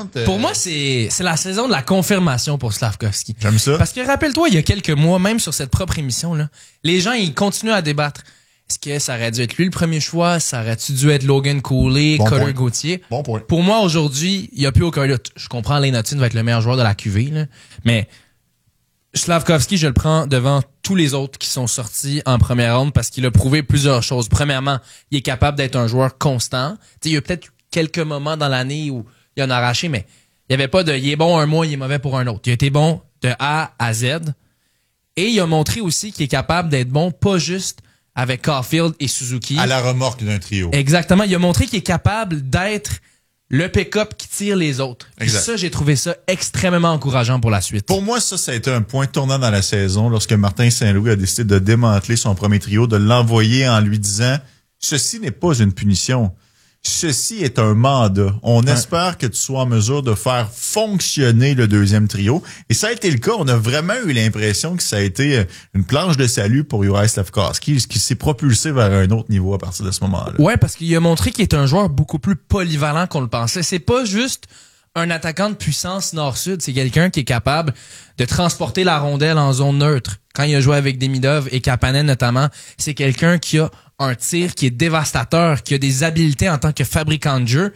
intéressante. Pour moi, c'est la saison de la confirmation pour Slavkovski. J'aime ça. Parce que rappelle-toi, il y a quelques mois, même sur cette propre émission, là, les gens, ils continuent à débattre. Est-ce que ça aurait dû être lui le premier choix? Ça aurait-tu dû être Logan Cooley, Bon Cutter point. Gauthier? Bon point. Pour moi, aujourd'hui, il n'y a plus aucun doute. Je comprends Lane Hutton va être le meilleur joueur de la QV, là, mais Slavkovski, je le prends devant tous les autres qui sont sortis en première ronde parce qu'il a prouvé plusieurs choses. Premièrement, il est capable d'être un joueur constant. T'sais, il y a peut-être quelques moments dans l'année où il en a arraché, mais il n'y avait pas de il est bon un mois, il est mauvais pour un autre. Il a été bon de A à Z. Et il a montré aussi qu'il est capable d'être bon, pas juste avec Caulfield et Suzuki. À la remorque d'un trio. Exactement. Il a montré qu'il est capable d'être le pick-up qui tire les autres. Et ça, j'ai trouvé ça extrêmement encourageant pour la suite. Pour moi, ça a été un point tournant dans la saison lorsque Martin Saint-Louis a décidé de démanteler son premier trio, de l'envoyer en lui disant « Ceci n'est pas une punition. Ceci est un mandat. On espère que tu sois en mesure de faire fonctionner le deuxième trio. » Et ça a été le cas. On a vraiment eu l'impression que ça a été une planche de salut pour Juraj Slavkovski, qui s'est propulsé vers un autre niveau à partir de ce moment-là. Ouais, parce qu'il a montré qu'il est un joueur beaucoup plus polyvalent qu'on le pensait. C'est pas juste un attaquant de puissance nord-sud. C'est quelqu'un qui est capable de transporter la rondelle en zone neutre. Quand il a joué avec Demidov et Kapanen notamment, c'est quelqu'un qui a un tir qui est dévastateur, qui a des habiletés en tant que fabricant de jeu,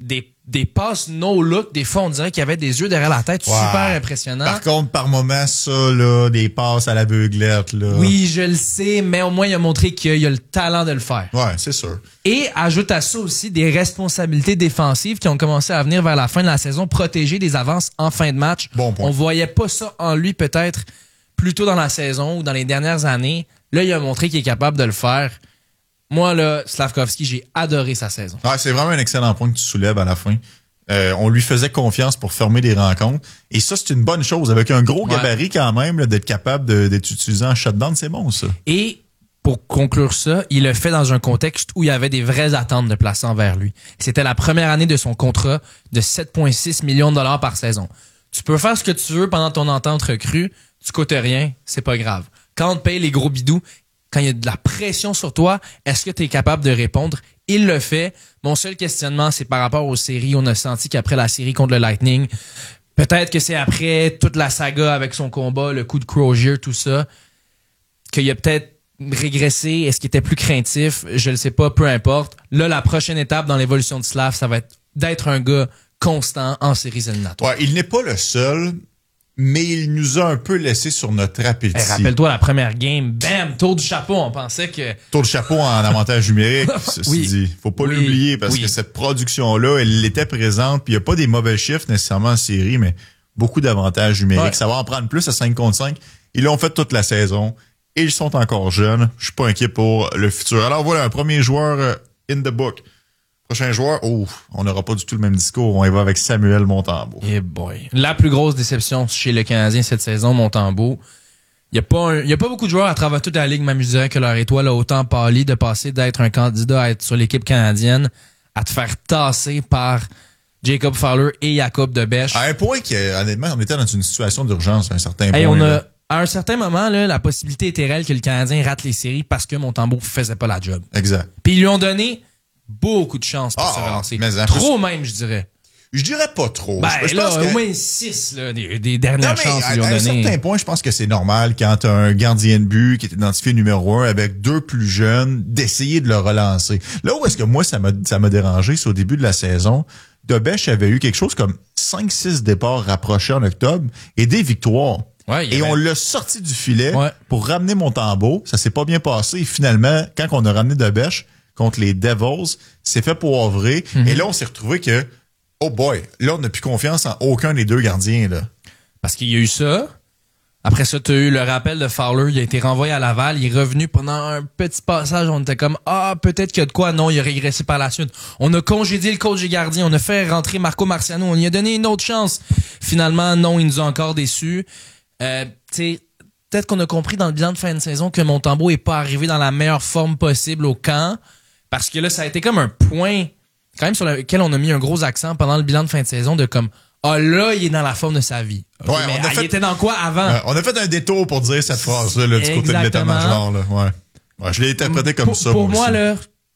des passes no-look, des fois on dirait qu'il y avait des yeux derrière la tête, super impressionnant. Par contre, par moments, ça, là, des passes à l'aveuglette, là. Oui, je le sais, mais au moins il a montré qu'il a le talent de le faire. Ouais, c'est sûr. Et ajoute à ça aussi des responsabilités défensives qui ont commencé à venir vers la fin de la saison, protéger des avances en fin de match. Bon point. On voyait pas ça en lui peut-être plus tôt dans la saison ou dans les dernières années. Là, il a montré qu'il est capable de le faire. Moi, là, Slavkovski, j'ai adoré sa saison. Ouais, c'est vraiment un excellent point que tu soulèves à la fin. On lui faisait confiance pour fermer des rencontres. Et ça, c'est une bonne chose. Avec un gros gabarit quand même, là, d'être capable d'être utilisé en shutdown, c'est bon, ça. Et pour conclure ça, il le fait dans un contexte où il y avait des vraies attentes de placer envers lui. C'était la première année de son contrat de 7,6 millions de dollars par saison. Tu peux faire ce que tu veux pendant ton entente recrue, tu coûtes rien, c'est pas grave. Quand on te paye les gros bidous, quand il y a de la pression sur toi, est-ce que tu es capable de répondre? Il le fait. Mon seul questionnement, c'est par rapport aux séries. On a senti qu'après la série contre le Lightning, peut-être que c'est après toute la saga avec son combat, le coup de Crozier, tout ça, qu'il a peut-être régressé. Est-ce qu'il était plus craintif? Je le sais pas, peu importe. Là, la prochaine étape dans l'évolution de Slav, ça va être d'être un gars constant en séries éliminatoires. Ouais, il n'est pas le seul, mais il nous a un peu laissé sur notre appétit. Hey, rappelle-toi la première game, bam, tour du chapeau, on pensait que... Tour de chapeau en avantage numérique, ceci dit. Faut pas l'oublier parce que cette production-là, elle était présente, puis il n'y a pas des mauvais chiffres nécessairement en série, mais beaucoup d'avantages numériques. Ouais. Ça va en prendre plus à 5 contre 5. Ils l'ont fait toute la saison et ils sont encore jeunes. Je suis pas inquiet pour le futur. Alors voilà, un premier joueur in the book. Prochain joueur, on n'aura pas du tout le même discours. On y va avec Samuel Montembeault. Eh boy. La plus grosse déception chez le Canadien cette saison, Montembeault. Il y a pas beaucoup de joueurs à travers toute la ligue, même je dirais que leur étoile a autant pâli de passer d'être un candidat à être sur l'équipe canadienne à te faire tasser par Jacob Fowler et Jacob Debesch. À un point que, honnêtement, on était dans une situation d'urgence à un certain point. À un certain moment, là, la possibilité était réelle que le Canadien rate les séries parce que Montembeault faisait pas la job. Exact. Puis ils lui ont donné beaucoup de chance pour se relancer. Trop même, je dirais. Je dirais pas trop. Ben je là, pense que... au moins 6 là, des dernières chances qu'ils lui ont donné. À un certain point, je pense que c'est normal quand t'as un gardien de but qui est identifié numéro 1 avec 2 plus jeunes, d'essayer de le relancer. Là où est-ce que moi, ça m'a dérangé, c'est au début de la saison. Debesch avait eu quelque chose comme 5-6 départs rapprochés en octobre et des victoires. Ouais, et on l'a sorti du filet pour ramener Montembeault. Ça s'est pas bien passé. Et finalement, quand on a ramené Debesch contre les Devils, c'est fait pour oeuvrer. Et là, on s'est retrouvé que, oh boy, là, on n'a plus confiance en aucun des deux gardiens, là. Parce qu'il y a eu ça. Après ça, tu as eu le rappel de Fowler. Il a été renvoyé à Laval. Il est revenu pendant un petit passage. On était comme, peut-être qu'il y a de quoi. Non, il a régressé par la suite. On a congédié le coach des gardiens. On a fait rentrer Marco Marciano. On lui a donné une autre chance. Finalement, non, il nous a encore déçus. Peut-être qu'on a compris dans le bilan de fin de saison que Montembeault est pas arrivé dans la meilleure forme possible au camp. Parce que là, ça a été comme un point, quand même, sur lequel on a mis un gros accent pendant le bilan de fin de saison de comme, là, il est dans la forme de sa vie. Ouais, mais il était dans quoi avant? On a fait un détour pour dire cette phrase-là, là, du côté de l'état-major, là. Ouais, je l'ai interprété comme ça. Pour moi, là,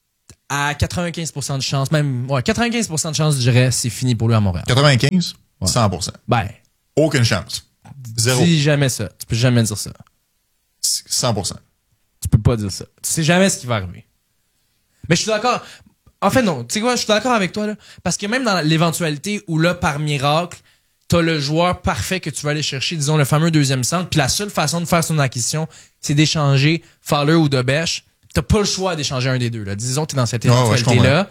À 95% de chance, même, ouais, 95% de chance, je dirais, c'est fini pour lui à Montréal. 95? Ouais. 100%. Ben. Aucune chance. Zéro. Dis jamais ça. Tu peux jamais dire ça. 100%. Tu peux pas dire ça. Tu sais jamais ce qui va arriver. Mais je suis d'accord. En fait, non. Tu sais quoi, je suis d'accord avec toi, là. Parce que même dans l'éventualité où, là, par miracle, t'as le joueur parfait que tu vas aller chercher, disons, le fameux deuxième centre, puis la seule façon de faire son acquisition, c'est d'échanger Fowler ou Debèche. T'as pas le choix d'échanger un des deux, là. Disons que t'es dans cette éventualité-là.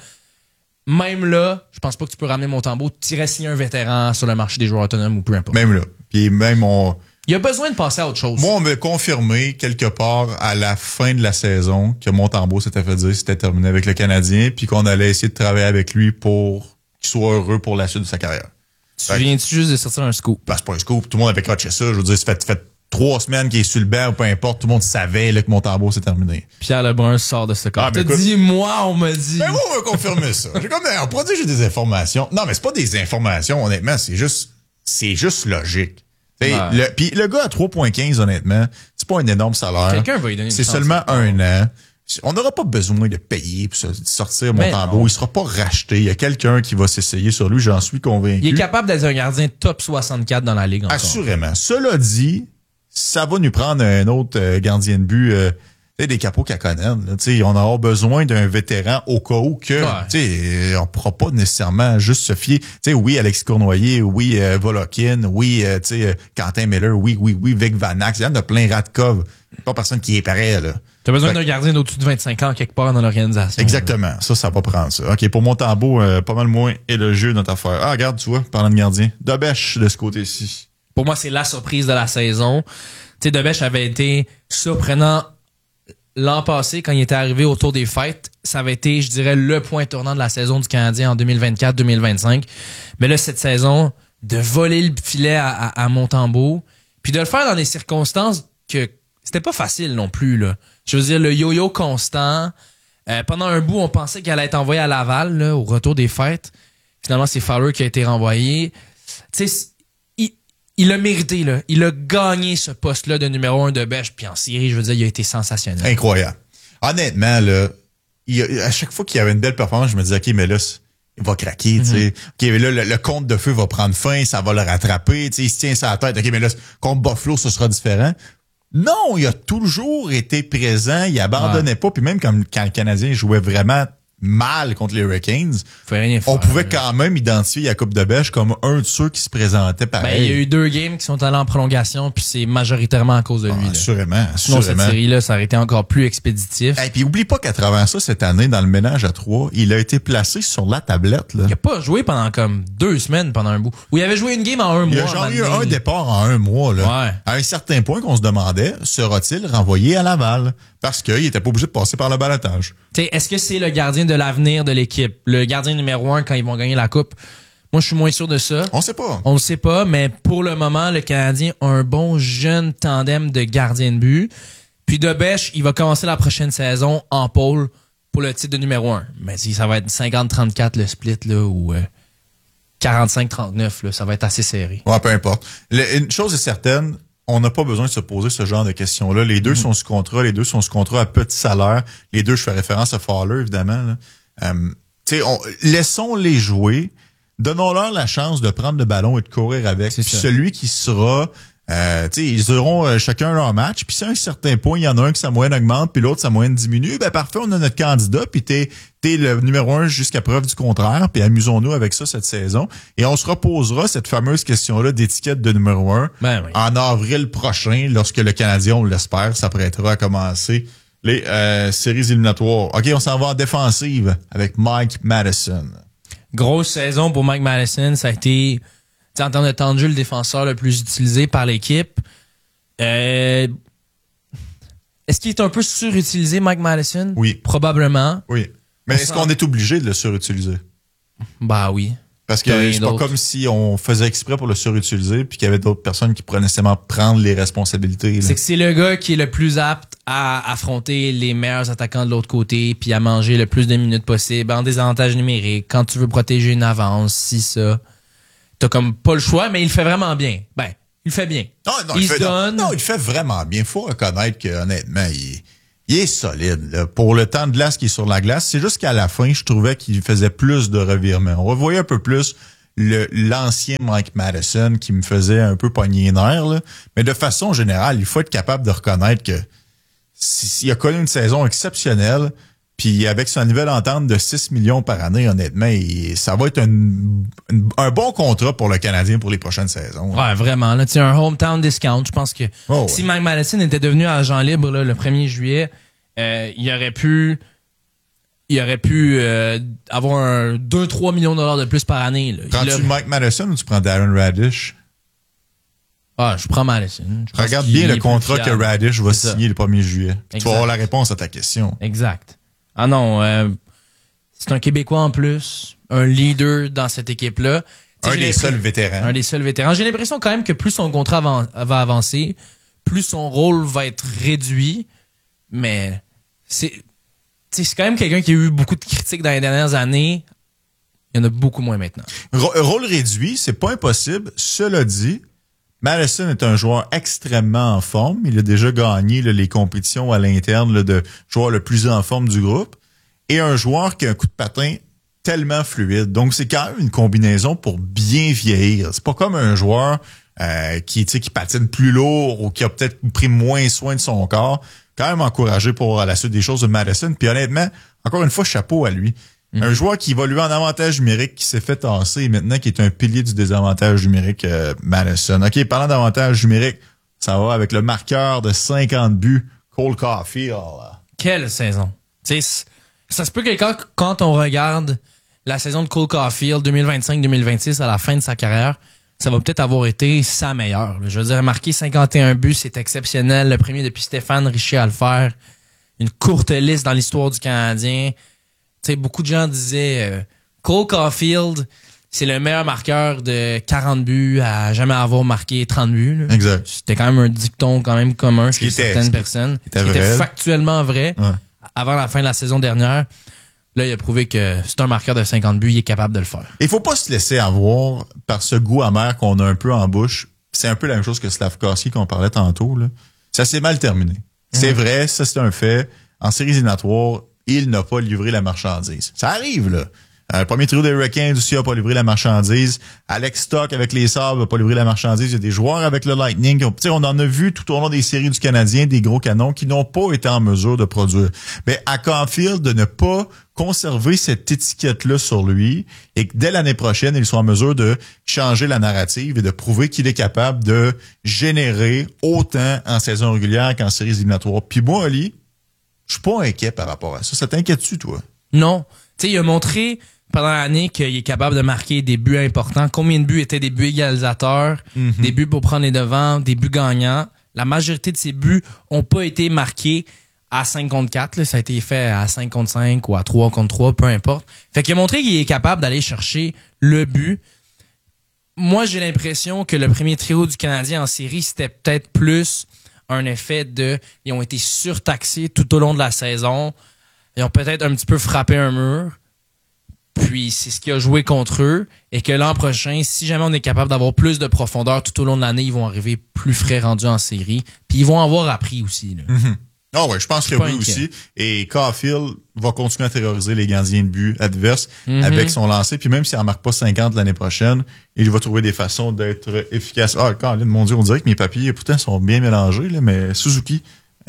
Même là, je pense pas que tu peux ramener Montembeault. Tu irais signer un vétéran sur le marché des joueurs autonomes ou peu importe. Même là. Puis même il y a besoin de passer à autre chose. Moi, on m'a confirmé quelque part à la fin de la saison que Montembeault s'était fait dire c'était terminé avec le Canadien puis qu'on allait essayer de travailler avec lui pour qu'il soit heureux pour la suite de sa carrière. Tu viens-tu juste de sortir un scoop? Ben, c'est pas un scoop. Tout le monde avait catché ça. Je veux dire, ça fait 3 semaines qu'il est sur le banc ou peu importe. Tout le monde savait là, que Montembeault c'est terminé. Pierre Lebrun sort de ce cas. Ah, ben, t'as dit, moi, on m'a dit. Ben moi, on m'a confirmé ça. J'ai comme, on pourrait dire que j'ai des informations. Non, mais c'est pas des informations, honnêtement. C'est juste logique. Ouais. Puis le gars à 3,15, honnêtement, c'est pas un énorme salaire. Quelqu'un va lui donner une C'est chance. seulement un an. On n'aura pas besoin de payer pour sortir Mais Montembeault. non. Il sera pas racheté. Il y a quelqu'un qui va s'essayer sur lui, j'en suis convaincu. Il est capable d'être un gardien top 64 dans la ligue encore. Assurément. Cela dit, ça va nous prendre un autre gardien de but, des capots qu'à connaître. On aura besoin d'un vétéran au cas où que, on pourra pas nécessairement juste se fier. Oui, Alexis Cournoyer, oui, Volokin, oui, Quentin Miller, oui, Vic Vanax. Il y en a plein Radkov. Pas personne qui est pareil, là. T'as besoin d'un gardien d'au-dessus de 25 ans quelque part dans l'organisation. Exactement. Ça va prendre ça. OK, pour Montembeault, pas mal moins élogieux notre affaire. Ah, regarde, tu vois, parlant de gardien. Debèche de ce côté-ci. Pour moi, c'est la surprise de la saison. Tu sais, Debèche avait été surprenant l'an passé quand il était arrivé autour des fêtes. Ça avait été, je dirais, le point tournant de la saison du Canadien en 2024-2025. Mais là, cette saison, de voler le filet à Montembeault, puis de le faire dans des circonstances que c'était pas facile non plus, là. Je veux dire, le yo-yo constant. Pendant un bout, on pensait qu'elle allait être envoyée à Laval, là, au retour des fêtes. Finalement, c'est Fowler qui a été renvoyé. Tu sais, il a mérité, là. Il a gagné ce poste-là de numéro 1 de Bêche. Puis en série, je veux dire, il a été sensationnel. Incroyable. Honnêtement, là, à chaque fois qu'il y avait une belle performance, je me disais, OK, mais là, il va craquer, tu sais. OK, mais là, le compte de feu va prendre fin, ça va le rattraper, tu sais, il se tient ça à la tête. OK, mais là, contre Buffalo, ce sera différent. Non, il a toujours été présent, il abandonnait pas, puis même quand le Canadien jouait vraiment mal contre les Hurricanes, on pouvait quand même identifier Jakub Debèche comme un de ceux qui se présentait pareil. Ben, il y a eu 2 games qui sont allés en prolongation, puis c'est majoritairement à cause de lui. Assurément. Sinon, cette série-là, ça aurait été encore plus expéditif. Et puis, oublie pas qu'à travers ça, cette année, dans le ménage à 3, il a été placé sur la tablette. Là. Il a pas joué pendant comme 2 semaines pendant un bout. Ou il avait joué une game en un mois. Il a genre eu un départ en un mois. Là. Ouais. À un certain point qu'on se demandait, sera-t-il renvoyé à Laval? Parce qu'il était pas obligé de passer par le balotage. T'sais, est-ce que c'est le gardien de l'avenir de l'équipe? Le gardien numéro 1 quand ils vont gagner la coupe? Moi, je suis moins sûr de ça. On sait pas. On le sait pas, mais pour le moment, le Canadien a un bon jeune tandem de gardiens de but. Puis Debèche, il va commencer la prochaine saison en pôle pour le titre de numéro 1. Mais si ça va être 50-34 le split, là, ou 45-39, là, ça va être assez serré. Ouais, peu importe. Une chose est certaine, on n'a pas besoin de se poser ce genre de questions-là. Les deux sont sous contrat, les deux sont sous contrat à petit salaire. Les deux, je fais référence à Fowler, évidemment. Là. Laissons-les jouer. Donnons-leur la chance de prendre le ballon et de courir avec. Puis celui qui sera... ils auront chacun leur match. Puis si à un certain point, il y en a un qui sa moyenne augmente, puis l'autre, sa moyenne diminue, ben parfait, on a notre candidat, puis t'es le numéro 1 jusqu'à preuve du contraire, puis amusons-nous avec ça cette saison. Et on se reposera cette fameuse question-là d'étiquette de numéro 1 en avril prochain, lorsque le Canadien, on l'espère, s'apprêtera à commencer les séries éliminatoires. OK, on s'en va en défensive avec Mike Matheson. Grosse saison pour Mike Matheson. Ça a été, en termes de temps de jeu, le défenseur le plus utilisé par l'équipe. Est-ce qu'il est un peu surutilisé, Mike Matheson? Oui. Probablement. Oui. Mais est-ce qu'on est obligé de le surutiliser? Bah oui. Parce que c'est pas comme si on faisait exprès pour le surutiliser puis qu'il y avait d'autres personnes qui pourraient nécessairement prendre les responsabilités. Là. C'est que c'est le gars qui est le plus apte à affronter les meilleurs attaquants de l'autre côté puis à manger le plus de minutes possible en désavantage numérique. Quand tu veux protéger une avance, si ça, t'as comme pas le choix, mais il le fait vraiment bien. Il le fait bien. Non, il le fait vraiment bien. Faut reconnaître que honnêtement, il est solide. Là. Pour le temps de glace qui est sur la glace, c'est juste qu'à la fin, je trouvais qu'il faisait plus de revirements. On revoyait un peu plus l'ancien Mike Madison qui me faisait un peu pogner les nerfs. Là. Mais de façon générale, il faut être capable de reconnaître que s'il a connu une saison exceptionnelle, puis avec son nouvelle entente de 6 millions par année, honnêtement, ça va être un bon contrat pour le Canadien pour les prochaines saisons. Ouais, vraiment. Là, un hometown discount. Je pense que si Mike Madison était devenu agent libre là, le 1er juillet, il aurait pu avoir 2-3 millions de dollars de plus par année. Là. Prends-tu Mike Madison ou tu prends Darren Radish? Ah, je prends Madison. Regarde bien le contrat que Radish va signer le 1er juillet. Tu vas avoir la réponse à ta question. Exact. Ah non, c'est un Québécois en plus, un leader dans cette équipe-là. Un des seuls vétérans. Un des seuls vétérans. J'ai l'impression quand même que plus son contrat va avancer, plus son rôle va être réduit, mais c'est quand même quelqu'un qui a eu beaucoup de critiques dans les dernières années. Il y en a beaucoup moins maintenant. Rôle réduit, c'est pas impossible. Cela dit, Madison est un joueur extrêmement en forme. Il a déjà gagné les compétitions à l'interne de joueur le plus en forme du groupe. Et un joueur qui a un coup de patin tellement fluide. Donc, c'est quand même une combinaison pour bien vieillir. C'est pas comme un joueur qui patine plus lourd ou qui a peut-être pris moins soin de son corps. Quand même encouragé pour la suite des choses de Madison. Puis honnêtement, encore une fois, chapeau à lui. Un joueur qui évolue en avantage numérique, qui s'est fait tasser maintenant, qui est un pilier du désavantage numérique, Madison. OK, parlant d'avantage numérique, ça va avec le marqueur de 50 buts, Cole Caulfield. Quelle saison! Ça se peut que quand on regarde la saison de Cole Caulfield 2025-2026 à la fin de sa carrière, ça va peut-être avoir été sa meilleure. Je veux dire, marquer 51 buts, c'est exceptionnel. Le premier depuis Stéphane Richer à le faire. Une courte liste dans l'histoire du Canadien. Tu sais, beaucoup de gens disaient Cole Caulfield, c'est le meilleur marqueur de 40 buts à jamais avoir marqué 30 buts. Là. Exact. C'était quand même un dicton quand même commun chez certaines personnes. Qui était factuellement vrai avant la fin de la saison dernière. Là, il a prouvé que c'est un marqueur de 50 buts, il est capable de le faire. Il faut pas se laisser avoir par ce goût amer qu'on a un peu en bouche. C'est un peu la même chose que Slavkovski qu'on parlait tantôt. Là. Ça s'est mal terminé. C'est vrai, ça c'est un fait. En séries éliminatoires, il n'a pas livré la marchandise. Ça arrive, là. Le premier trio des Hurricanes aussi n'a pas livré la marchandise. Alex Stock avec les Sabres n'a pas livré la marchandise. Il y a des joueurs avec le Lightning. On en a vu tout au long des séries du Canadien, des gros canons qui n'ont pas été en mesure de produire. Mais à Caulfield, de ne pas conserver cette étiquette-là sur lui et que dès l'année prochaine, ils sont en mesure de changer la narrative et de prouver qu'il est capable de générer autant en saison régulière qu'en séries éliminatoires. Puis moi, Ali, je suis pas inquiet par rapport à ça. Ça t'inquiète-tu, toi? Non. Tu sais, il a montré pendant l'année qu'il est capable de marquer des buts importants. Combien de buts étaient des buts égalisateurs, des buts pour prendre les devants, des buts gagnants. La majorité de ces buts ont pas été marqués à 5 contre 4. Là. Ça a été fait à 5 contre 5 ou à 3 contre 3, peu importe. Fait qu'il a montré qu'il est capable d'aller chercher le but. Moi, j'ai l'impression que le premier trio du Canadien en série, c'était peut-être plus un effet ils ont été surtaxés tout au long de la saison. Ils ont peut-être un petit peu frappé un mur. Puis c'est ce qui a joué contre eux. Et que l'an prochain, si jamais on est capable d'avoir plus de profondeur tout au long de l'année, ils vont arriver plus frais rendus en série. Puis ils vont avoir appris aussi. Là. Ah ouais, je pense que oui aussi. Et Caulfield va continuer à terroriser les gardiens de but adverses avec son lancer. Puis même s'il n'en marque pas 50 l'année prochaine, il va trouver des façons d'être efficace. Ah, Colin, mon Dieu, on dirait que mes papiers, pourtant, sont bien mélangés, là, mais Suzuki,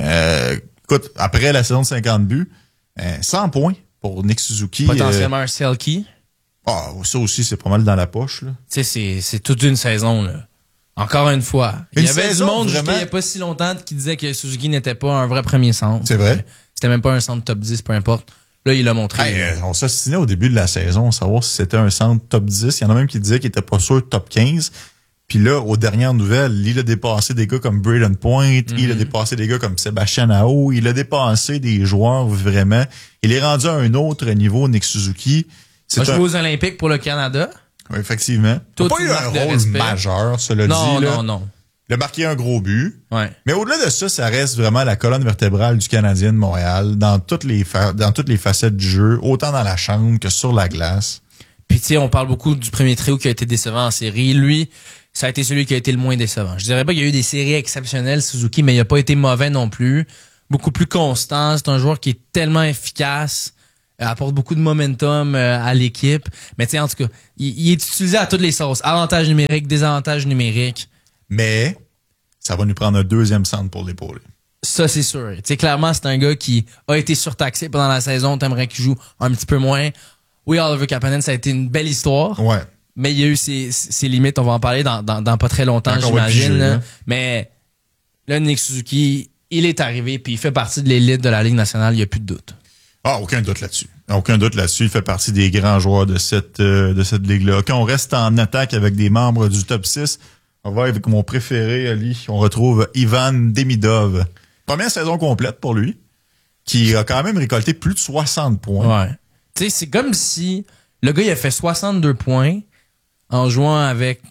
écoute, après la saison de 50 buts, 100 points pour Nick Suzuki. Potentiellement un Selke. Ah, ça aussi, c'est pas mal dans la poche, là. Tu sais, c'est toute une saison, là. Encore une fois. Il y avait du monde jusqu'à il n'y a pas si longtemps qui disait que Suzuki n'était pas un vrai premier centre. C'est vrai. C'était même pas un centre top 10, peu importe. Là, il l'a montré. On s'assinait au début de la saison, savoir si c'était un centre top 10. Il y en a même qui disaient qu'il était pas sûr top 15. Puis là, aux dernières nouvelles, il a dépassé des gars comme Braden Point, il a dépassé des gars comme Sébastien Aho, il a dépassé des joueurs vraiment. Il est rendu à un autre niveau, Nick Suzuki. Il a joué aux Olympiques pour le Canada. Oui, effectivement. Il n'a pas eu un rôle majeur, cela dit. Non. Il a marqué un gros but. Ouais. Mais au-delà de ça, ça reste vraiment la colonne vertébrale du Canadien de Montréal dans toutes les facettes du jeu, autant dans la chambre que sur la glace. Puis tu sais, on parle beaucoup du premier trio qui a été décevant en série. Lui, ça a été celui qui a été le moins décevant. Je dirais pas qu'il y a eu des séries exceptionnelles, Suzuki, mais il a pas été mauvais non plus. beaucoup plus constant. C'est un joueur qui est tellement efficace, apporte beaucoup de momentum à l'équipe. Mais tu sais, en tout cas, il est utilisé à toutes les sauces. Avantages numériques, désavantages numériques. Mais ça va nous prendre un deuxième centre pour l'épauler. Ça, c'est sûr. Tu sais, clairement, c'est un gars qui a été surtaxé pendant la saison. T'aimerais qu'il joue un petit peu moins. Oui, Oliver Kapanen, ça a été une belle histoire. Ouais. Mais il y a eu ses limites. On va en parler dans pas très longtemps, j'imagine. Là. Mais là, Nick Suzuki, il est arrivé puis il fait partie de l'élite de la Ligue nationale. Il n'y a plus de doute. Ah, aucun doute là-dessus. Aucun doute là-dessus. Il fait partie des grands joueurs de cette ligue-là. Quand on reste en attaque avec des membres du top 6, on va avec mon préféré, Ali. On retrouve Ivan Demidov. Première saison complète pour lui, qui a quand même récolté plus de 60 points. Ouais. Tu sais, c'est comme si le gars, il a fait 62 points en jouant avec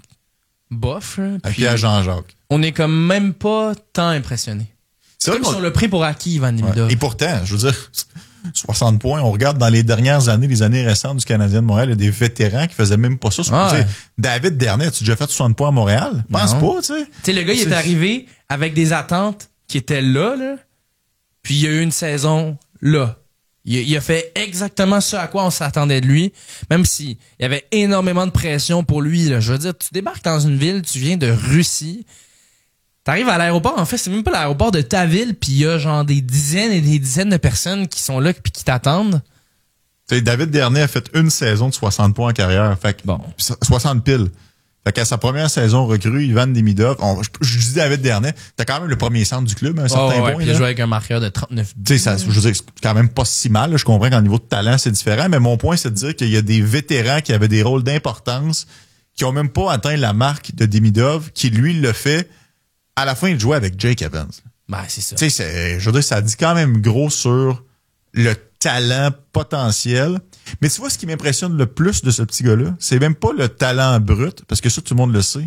Boff. Avec Pierre Jean-Jacques. On est comme même pas tant impressionné. C'est comme si on l'a pris pour acquis, Ivan Demidov. Ouais. Et pourtant, je veux dire, 60 points, on regarde dans les dernières années, les années récentes du Canadien de Montréal, il y a des vétérans qui faisaient même pas ça. Ouais. David Dernay, as-tu déjà fait 60 points à Montréal? Pense pas, tu sais. Tu sais, le gars, il est arrivé avec des attentes qui étaient là, puis il y a eu une saison là. Il a fait exactement ce à quoi on s'attendait de lui, même s'il y avait énormément de pression pour lui. Là. Je veux dire, tu débarques dans une ville, tu viens de Russie, t'arrives à l'aéroport, en fait, c'est même pas l'aéroport de ta ville, puis il y a genre des dizaines et des dizaines de personnes qui sont là puis qui t'attendent. Tu sais, David Dernay a fait une saison de 60 points en carrière, fait que 60 piles. Fait qu'à sa première saison recrue, Ivan Demidov, je dis David Dernay, t'as quand même le premier centre du club à un certain point. Puis il a joué avec un marqueur de 39 buts. Tu sais, je veux dire, c'est quand même pas si mal. Là. Je comprends qu'en niveau de talent, c'est différent, mais mon point, c'est de dire qu'il y a des vétérans qui avaient des rôles d'importance, qui ont même pas atteint la marque de Demidov, qui lui le fait. À la fin, il jouait avec Jake Evans. Ben, c'est ça. Tu sais, je veux dire, ça dit quand même gros sur le talent potentiel. Mais tu vois, ce qui m'impressionne le plus de ce petit gars-là, c'est même pas le talent brut, parce que ça, tout le monde le sait,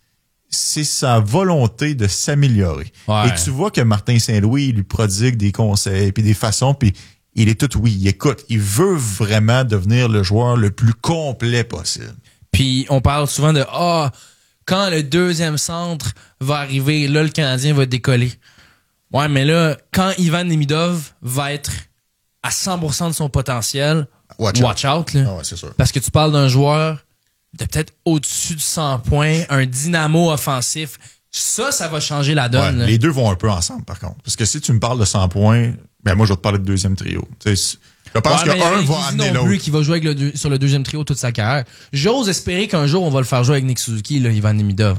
c'est sa volonté de s'améliorer. Ouais. Et tu vois que Martin Saint-Louis, il lui prodigue des conseils, puis des façons, puis il est tout oui, il écoute. Il veut vraiment devenir le joueur le plus complet possible. Puis on parle souvent de quand le deuxième centre va arriver, là, le Canadien va décoller. Ouais, mais là, quand Ivan Demidov va être à 100% de son potentiel, watch out là. Ah ouais, c'est sûr. Parce que tu parles d'un joueur de peut-être au-dessus de 100 points, un dynamo offensif. Ça va changer la donne. Ouais, les deux vont un peu ensemble, par contre. Parce que si tu me parles de 100 points, ben moi, je vais te parler de deuxième trio. Tu sais, je pense qu'un va amener l'autre. Plus qui va jouer avec sur le deuxième trio toute sa carrière. J'ose espérer qu'un jour, on va le faire jouer avec Nick Suzuki, là, Ivan Demidov.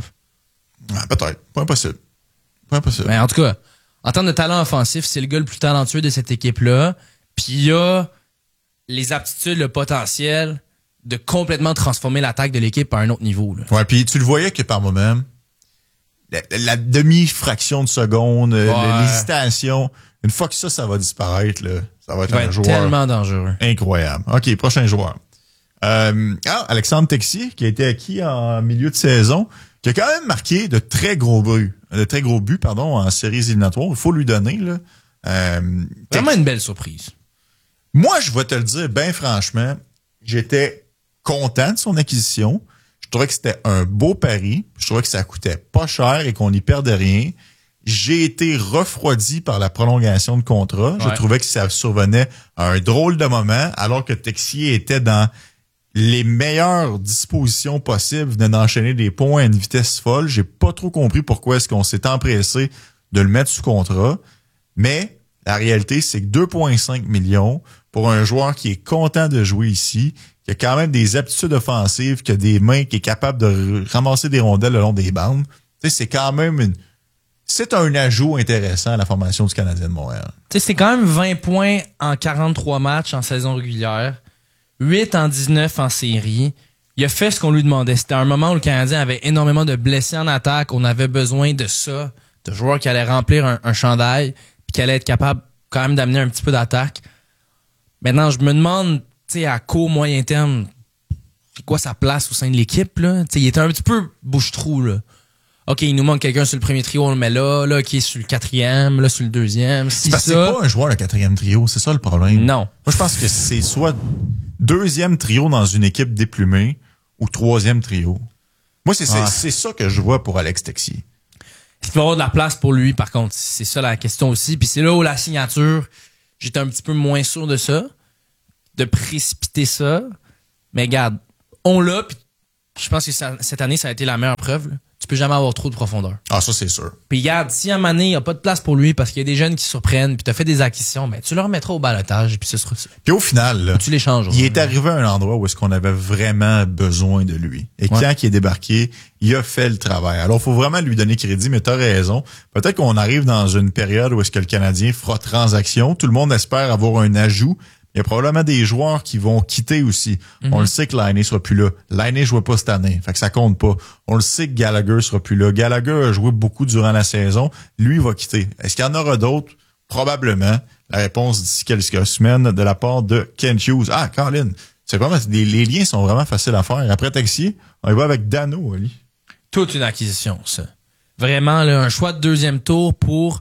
Ah, peut-être. Pas impossible. Pas impossible. Mais en tout cas, en termes de talent offensif, c'est le gars le plus talentueux de cette équipe-là. Puis il a les aptitudes, le potentiel de complètement transformer l'attaque de l'équipe à un autre niveau. Là. Ouais, puis tu le voyais que par moment, la demi-fraction de seconde, l'hésitation, une fois que ça va disparaître, là, ça va être un joueur tellement dangereux. Incroyable. OK, prochain joueur. Alexandre Texier, qui a été acquis en milieu de saison, qui a quand même marqué de très gros buts en séries éliminatoires. Il faut lui donner, là. Vraiment une belle surprise. Moi, je vais te le dire, ben franchement, j'étais content de son acquisition. Je trouvais que c'était un beau pari. Je trouvais que ça coûtait pas cher et qu'on n'y perdait rien. J'ai été refroidi par la prolongation de contrat. Ouais. Je trouvais que ça survenait à un drôle de moment, alors que Texier était dans les meilleures dispositions possibles, venait d'enchaîner des points à une vitesse folle. J'ai pas trop compris pourquoi est-ce qu'on s'est empressé de le mettre sous contrat. Mais la réalité, c'est que 2,5 millions pour un joueur qui est content de jouer ici, qui a quand même des aptitudes offensives, qui a des mains, qui est capable de ramasser des rondelles le long des bandes. Tu sais, c'est quand même c'est un ajout intéressant à la formation du Canadien de Montréal. Tu sais, c'est quand même 20 points en 43 matchs en saison régulière, 8 en 19 en série. Il a fait ce qu'on lui demandait. C'était un moment où le Canadien avait énormément de blessés en attaque. On avait besoin de ça, de joueurs qui allaient remplir un chandail, puis qui allaient être capables quand même d'amener un petit peu d'attaque. Maintenant, je me demande, tu sais, à court, moyen terme, c'est quoi sa place au sein de l'équipe, là? Tu sais, il était un petit peu bouche-trou, là. OK, il nous manque quelqu'un sur le premier trio, on le met là, qui est sur le quatrième, là, sur le deuxième. C'est parce que c'est pas un joueur, le quatrième trio, c'est ça le problème. Non. Moi, je pense que c'est soit deuxième trio dans une équipe déplumée ou troisième trio. Moi, c'est ça que je vois pour Alex Texier. faut avoir de la place pour lui, par contre. C'est ça la question aussi. Puis c'est là où la signature, j'étais un petit peu moins sûr de ça, de précipiter ça. Mais regarde, on l'a, puis je pense que cette année, ça a été la meilleure preuve. Là. Tu peux jamais avoir trop de profondeur. Ah, ça, c'est sûr. Puis regarde, si à un moment donné, il n'y a pas de place pour lui parce qu'il y a des jeunes qui surprennent, puis tu as fait des acquisitions, ben tu le remettras au balotage, puis ce sera ça. Puis au final, là, tu les changes. Il est arrivé à un endroit où est-ce qu'on avait vraiment besoin de lui. Et quand il est débarqué, il a fait le travail. Alors, il faut vraiment lui donner crédit, mais tu as raison. Peut-être qu'on arrive dans une période où est-ce que le Canadien fera transaction. Tout le monde espère avoir un ajout. Il y a probablement des joueurs qui vont quitter aussi. On le sait que Laine sera plus là. Laine jouait pas cette année. Fait que ça compte pas. On le sait que Gallagher sera plus là. Gallagher a joué beaucoup durant la saison. Lui, il va quitter. Est-ce qu'il y en aura d'autres? Probablement. La réponse d'ici quelques semaines de la part de Kent Hughes. Ah, Colin. C'est vraiment, les liens sont vraiment faciles à faire. Après Texier, on y va avec Dano, Ali. Toute une acquisition, ça. Vraiment, là, un choix de deuxième tour pour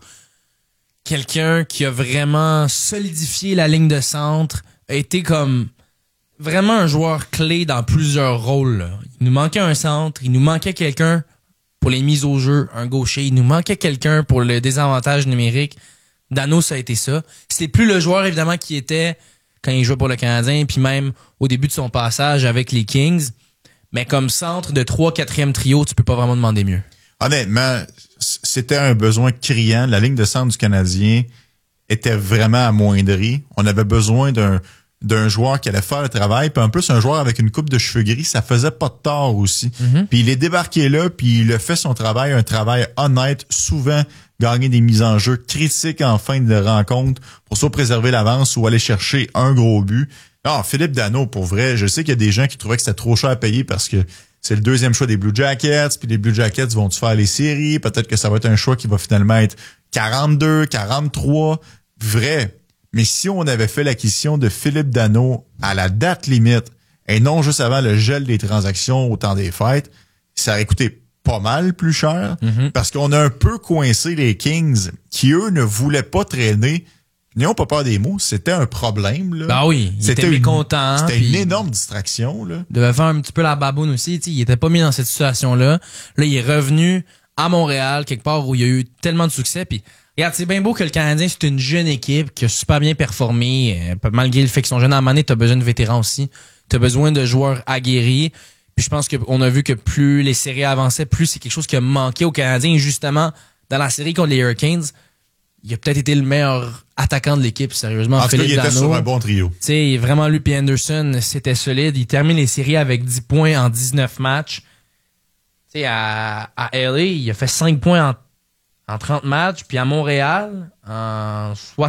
quelqu'un qui a vraiment solidifié la ligne de centre, a été comme vraiment un joueur clé dans plusieurs rôles. Là. Il nous manquait un centre, il nous manquait quelqu'un pour les mises au jeu, un gaucher, il nous manquait quelqu'un pour le désavantage numérique. Dano, ça a été ça. C'est plus le joueur, évidemment, qui était quand il jouait pour le Canadien, puis même au début de son passage avec les Kings. Mais comme centre de 3-4e trio, tu peux pas vraiment demander mieux. Honnêtement, c'était un besoin criant. La ligne de centre du Canadien était vraiment amoindrie. On avait besoin d'un joueur qui allait faire le travail. Puis en plus, un joueur avec une coupe de cheveux gris, ça faisait pas de tort aussi. Puis il est débarqué là, puis il a fait son travail, un travail honnête, souvent gagner des mises en jeu critiques en fin de rencontre pour soit préserver l'avance ou aller chercher un gros but. Ah, Philippe Dano, pour vrai, je sais qu'il y a des gens qui trouvaient que c'était trop cher à payer parce que c'est le deuxième choix des Blue Jackets, puis les Blue Jackets vont-tu faire les séries? Peut-être que ça va être un choix qui va finalement être 42, 43. Vrai. Mais si on avait fait l'acquisition de Philippe Dano à la date limite, et non juste avant le gel des transactions au temps des fêtes, ça aurait coûté pas mal plus cher, parce qu'on a un peu coincé les Kings, qui eux ne voulaient pas traîner. N'ayons pas peur des mots, c'était un problème. Là. Ben oui, il était mécontent. C'était une énorme distraction. Là. Il devait faire un petit peu la baboune aussi. Il était pas mis dans cette situation-là. Là, il est revenu à Montréal, quelque part où il y a eu tellement de succès. Puis, regarde, c'est bien beau que le Canadien, c'est une jeune équipe qui a super bien performé. Malgré le fait qu'ils sont jeunes à un moment donné, t'as besoin de vétérans aussi. T'as besoin de joueurs aguerris. Puis je pense qu'on a vu que plus les séries avançaient, plus c'est quelque chose qui a manqué aux Canadiens. Et justement, dans la série contre les Hurricanes, il a peut-être été le meilleur attaquant de l'équipe, sérieusement. En tout cas, il était sur un bon trio. Tu sais, vraiment, lui et Anderson, c'était solide. Il termine les séries avec 10 points en 19 matchs. Tu sais, à LA, il a fait 5 points en 30 matchs. Puis à Montréal, en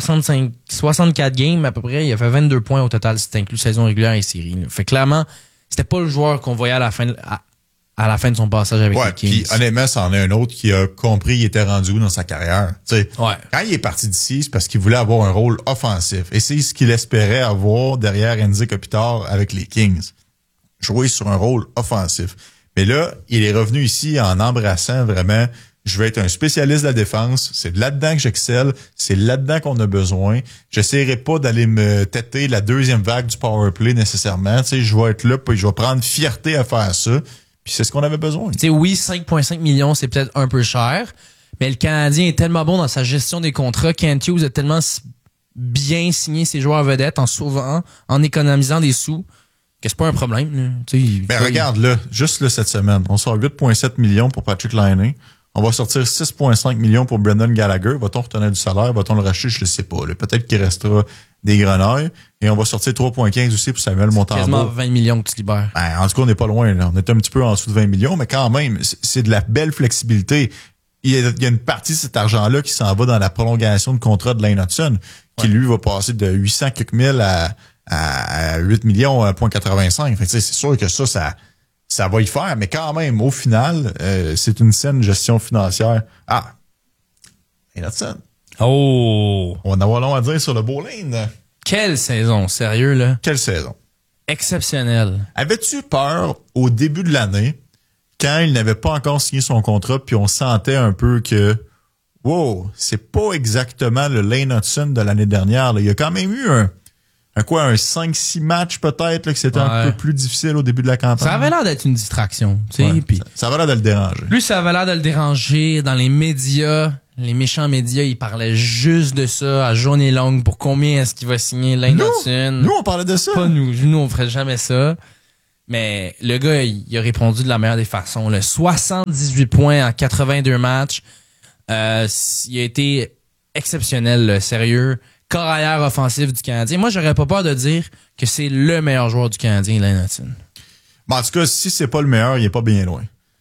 64 games à peu près, il a fait 22 points au total, si inclus saison régulière et série. Fait clairement, c'était pas le joueur qu'on voyait à la fin de son passage avec les Kings. Puis honnêtement, c'en est un autre qui a compris il était rendu où dans sa carrière. Ouais. Quand il est parti d'ici, c'est parce qu'il voulait avoir un rôle offensif. Et c'est ce qu'il espérait avoir derrière Andy Kopitar avec les Kings. Jouer sur un rôle offensif. Mais là, il est revenu ici en embrassant vraiment, je vais être un spécialiste de la défense. C'est là-dedans que j'excelle. C'est là-dedans qu'on a besoin. J'essaierai pas d'aller me têter la deuxième vague du power play nécessairement. Je vais être là, puis je vais prendre fierté à faire ça. Puis c'est ce qu'on avait besoin. Tu sais, oui, 5,5 millions, c'est peut-être un peu cher, mais le Canadien est tellement bon dans sa gestion des contrats. Kent Hughes a tellement bien signé ses joueurs vedettes en sauvant, en économisant des sous, que c'est pas un problème. Mais regarde, là, juste là, cette semaine, on sort 8,7 millions pour Patrick Laine. On va sortir 6,5 millions pour Brendan Gallagher. Va-t-on retenir du salaire? Va-t-on le racheter? Je ne sais pas. Là. Peut-être qu'il restera des grenouilles. Et on va sortir 3,15 aussi pour Samuel Montembeault. Quasiment 20 millions que tu libères. Ben, en tout cas, on n'est pas loin. Là. On est un petit peu en dessous de 20 millions, mais quand même, c'est de la belle flexibilité. Il y a une partie de cet argent-là qui s'en va dans la prolongation de contrat de Lane Hudson, qui lui va passer de 800 quelques mille à 8 millions à 0,85. Fait que, c'est sûr que ça va y faire, mais quand même, au final, c'est une saine gestion financière. Ah! Lane Hudson. Oh! On va en avoir long à dire sur le Bowling. Quelle saison, sérieux, là? Quelle saison? Exceptionnelle. Avais-tu peur au début de l'année, quand il n'avait pas encore signé son contrat, puis on sentait un peu que, wow, c'est pas exactement le Lane Hudson de l'année dernière. Là. Il y a quand même eu un 5-6 matchs peut-être, là, que c'était un Ouais. peu plus difficile au début de la campagne. Ça avait l'air d'être une distraction, tu sais. Ouais, Puis ça avait l'air de le déranger. lui, ça avait l'air de le déranger dans les médias. Les méchants médias, ils parlaient juste de ça à journée longue pour combien est-ce qu'il va signer Lane Hutson. Nous, on parlait de ça. Pas nous. Nous, on ferait jamais ça. Mais le gars, il a répondu de la meilleure des façons. Là. 78 points en 82 matchs. Il a été exceptionnel, là, sérieux. Corps arrière offensif du Canadien. Moi, j'aurais pas peur de dire que c'est le meilleur joueur du Canadien, Lane Hutson. En tout cas, si c'est pas le meilleur, il est pas bien loin.